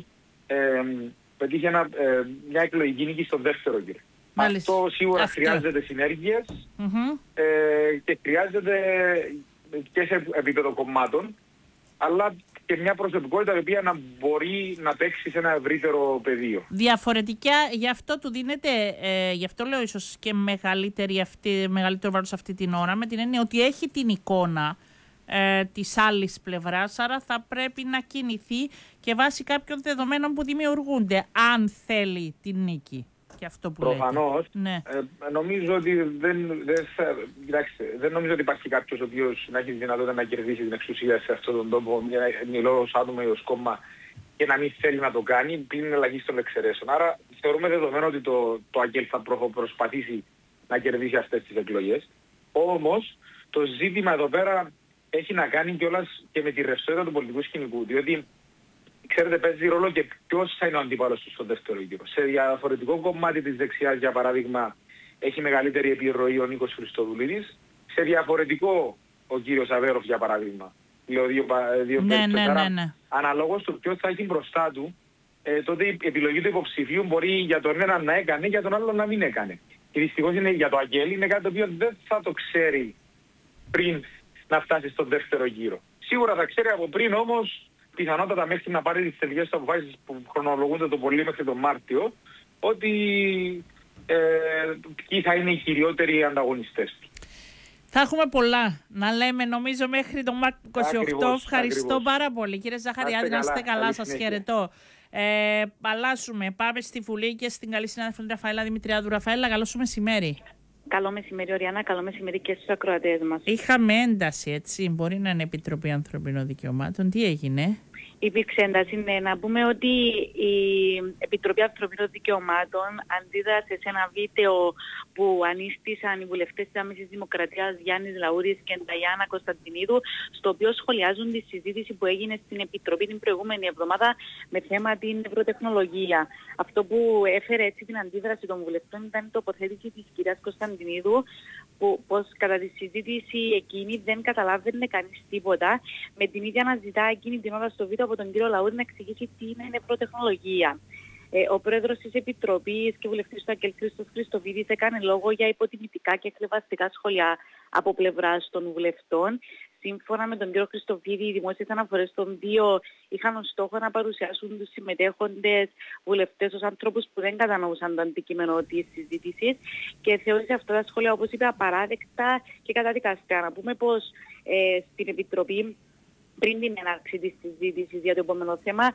μια εκλογική νίκη στον δεύτερο γύρο. Αυτό σίγουρα χρειάζεται συνέργειες και χρειάζεται και σε επίπεδο κομμάτων, αλλά και μια προσωπικότητα η οποία να μπορεί να παίξει σε ένα ευρύτερο πεδίο. Διαφορετικά, γι' αυτό του δίνεται, γι' αυτό λέω ίσως και μεγαλύτερο βάρος αυτή την ώρα, με την έννοια ότι έχει την εικόνα της άλλης πλευράς, άρα θα πρέπει να κινηθεί και βάσει κάποιων δεδομένων που δημιουργούνται, αν θέλει την νίκη. Και αυτό που προφανώς. Ναι. Νομίζω ότι δεν νομίζω ότι υπάρχει κάποιος ο οποίος να έχει τη δυνατότητα να κερδίσει την εξουσία σε αυτόν τον τόπο, μιλώ ως άτομο ή ως κόμμα, και να μην θέλει να το κάνει, πλην ελαχίστων εξαιρέσεων. Άρα θεωρούμε δεδομένο ότι το ΑΚΕΛ θα προσπαθήσει να κερδίσει αυτές τις εκλογές. Όμως το ζήτημα εδώ πέρα έχει να κάνει κιόλας και με τη ρευστότητα του πολιτικού σκηνικού, διότι ξέρετε, παίζει ρόλο και ποιος θα είναι ο αντίπαλος του στο δεύτερο γύρο. Σε διαφορετικό κομμάτι της δεξιάς, για παράδειγμα, έχει μεγαλύτερη επιρροή ο Νίκος Χριστοδουλίδης. Σε διαφορετικό ο κύριος Αβέροφ, για παράδειγμα. Λέω δύο ναι. Αναλόγως του ποιος θα έχει μπροστά του, τότε η επιλογή του υποψηφίου μπορεί για τον έναν να έκανε, για τον άλλο να μην έκανε. Και δυστυχώς για το ΑΚΕΛ είναι κάτι το οποίο δεν θα το ξέρει πριν να φτάσει στον δεύτερο γύρο. Σίγουρα θα ξέρει από πριν, όμως πιθανότατα μέχρι να πάρει τις τελικές του αποφάσεις που χρονολογούνται το πολύ μέχρι τον Μάρτιο, ότι ποιοι θα είναι οι κυριότεροι ανταγωνιστές του. Θα έχουμε πολλά να λέμε, νομίζω, μέχρι τον Μάρτιο 28. Ευχαριστώ πάρα πολύ, κύριε Ζαχαριάδη. Να είστε καλά, σας χαιρετώ. Αλλάσουμε, πάμε στη Βουλή και στην καλή συνάδελφο Ραφαέλα Δημητριάδου. Ραφαέλα, καλό σου μεσημέρι. Καλό μεσημέρι, Οριάννα. Καλό μεσημέρι και στους ακροατές μας. Είχαμε ένταση, έτσι. Μπορεί να είναι Επιτροπή Ανθρωπίνων Δικαιωμάτων. Τι έγινε? Υπήρξε ένταση, ναι. Να πούμε ότι η Επιτροπή Ανθρωπίνων Δικαιωμάτων αντίδρασε σε ένα βίντεο που ανίστησαν οι βουλευτές της Άμεσης Δημοκρατίας Γιάννης Λαούρης και Νταϊάννα Κωνσταντινίδου, στο οποίο σχολιάζουν τη συζήτηση που έγινε στην Επιτροπή την προηγούμενη εβδομάδα με θέμα την ευρωτεχνολογία. Αυτό που έφερε έτσι την αντίδραση των βουλευτών ήταν η τοποθέτηση της κυρίας Κωνσταντινίδου, που πως κατά τη συζήτηση εκείνη δεν καταλάβαινε κανείς τίποτα, με την ίδια να ζητά εκείνη την ώρα στο βίντεο από τον κύριο Λαούρη να εξηγήσει τι είναι ευρωτεχνολογία. Ο πρόεδρος της Επιτροπής και βουλευτής του ΑΚΕΛ Χρήστος Χριστοβίδης έκανε λόγο για υποτιμητικά και χλευαστικά σχόλια από πλευράς των βουλευτών. Σύμφωνα με τον κύριο Χριστοβίδη, οι δημόσιες αναφορές των δύο είχαν ως στόχο να παρουσιάσουν τους συμμετέχοντες βουλευτές ως ανθρώπους που δεν κατανοούσαν το αντικείμενο της συζήτησης και θεώρησε αυτά τα σχόλια, όπως είπε, απαράδεκτα και καταδικαστικά. Να πούμε πως στην Επιτροπή, πριν την έναρξη της συζήτησης για το επόμενο θέμα,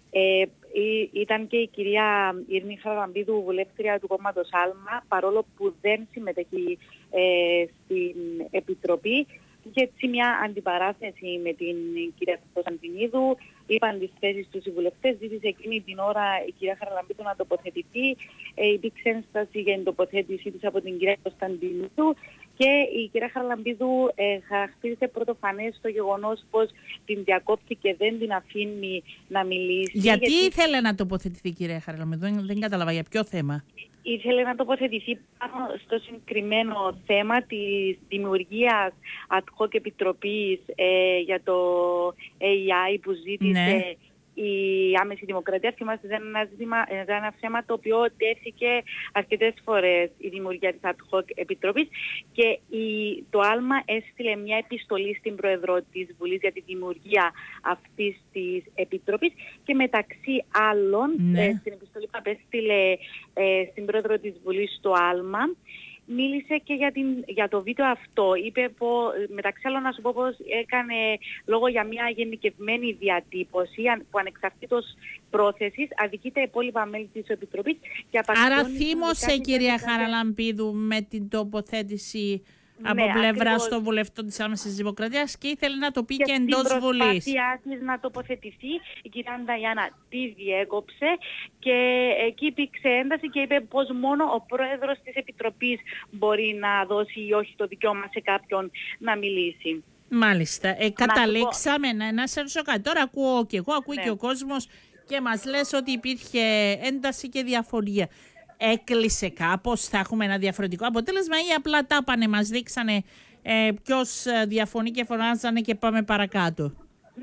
ήταν και η κυρία Ειρήνη Χαραλαμπίδου, βουλεύτρια του κόμματος ΑΛΜΑ, παρόλο που δεν συμμετέχει στην Επιτροπή. Είχε έτσι μια αντιπαράθεση με την κυρία Κωνσταντινίδου, είπαν τις θέσεις τους οι βουλευτές, ζήτησε εκείνη την ώρα η κυρία Χαραλαμπίδου να τοποθετηθεί, υπήρξε ένσταση για την τοποθέτησή της από την κυρία Κωνσταντινίδου και η κυρία Χαραλαμπίδου χαρακτήρισε πρωτοφανές το γεγονός πως την διακόπτει και δεν την αφήνει να μιλήσει. Γιατί ήθελε να τοποθετηθεί η κυρία Χαραλαμπίδου, δεν κατάλαβα για ποιο θέμα. Ήθελε να τοποθετηθεί πάνω στο συγκεκριμένο θέμα της δημιουργίας ad hoc επιτροπής για το AI που ζήτησε η Άμεση Δημοκρατία. Θυμάστε, ήταν ένα θέμα το οποίο τέθηκε αρκετές φορές η δημιουργία της ad hoc επιτροπής και το ΑΛΜΑ έστειλε μια επιστολή στην Πρόεδρο της Βουλής για τη δημιουργία αυτής της επιτροπής και μεταξύ άλλων στην επιστολή που απέστειλε στην Πρόεδρο της Βουλής στο ΑΛΜΑ μίλησε και για το βίντεο αυτό. Είπε μεταξύ άλλων να σου πω πως έκανε λόγο για μια γενικευμένη διατύπωση που ανεξαρτήτως πρόθεσης αδικεί τα υπόλοιπα μέλη της Επιτροπής. Άρα θύμωσε, κυρία Χαραλαμπίδου, με την τοποθέτηση από πλευρά των βουλευτών της Άμεσης Δημοκρατίας και ήθελε να το πει και εντός Βουλής. Στην προσπάθειά της να τοποθετηθεί, η κυρία Νταγιάννα τη διέκοψε και εκεί υπήρξε ένταση και είπε πως μόνο ο πρόεδρος της Επιτροπής μπορεί να δώσει ή όχι το δικαίωμα σε κάποιον να μιλήσει. Μάλιστα. Καταλήξαμε να σε ρωτήσω κάτι. Τώρα ακούω και εγώ, ακούει και ο κόσμος και μας λες ότι υπήρχε ένταση και διαφωνία. Έκλεισε κάπως, θα έχουμε ένα διαφορετικό αποτέλεσμα ή απλά τα πάνε, μας δείξανε ποιος διαφωνεί και φωνάζανε και πάμε παρακάτω?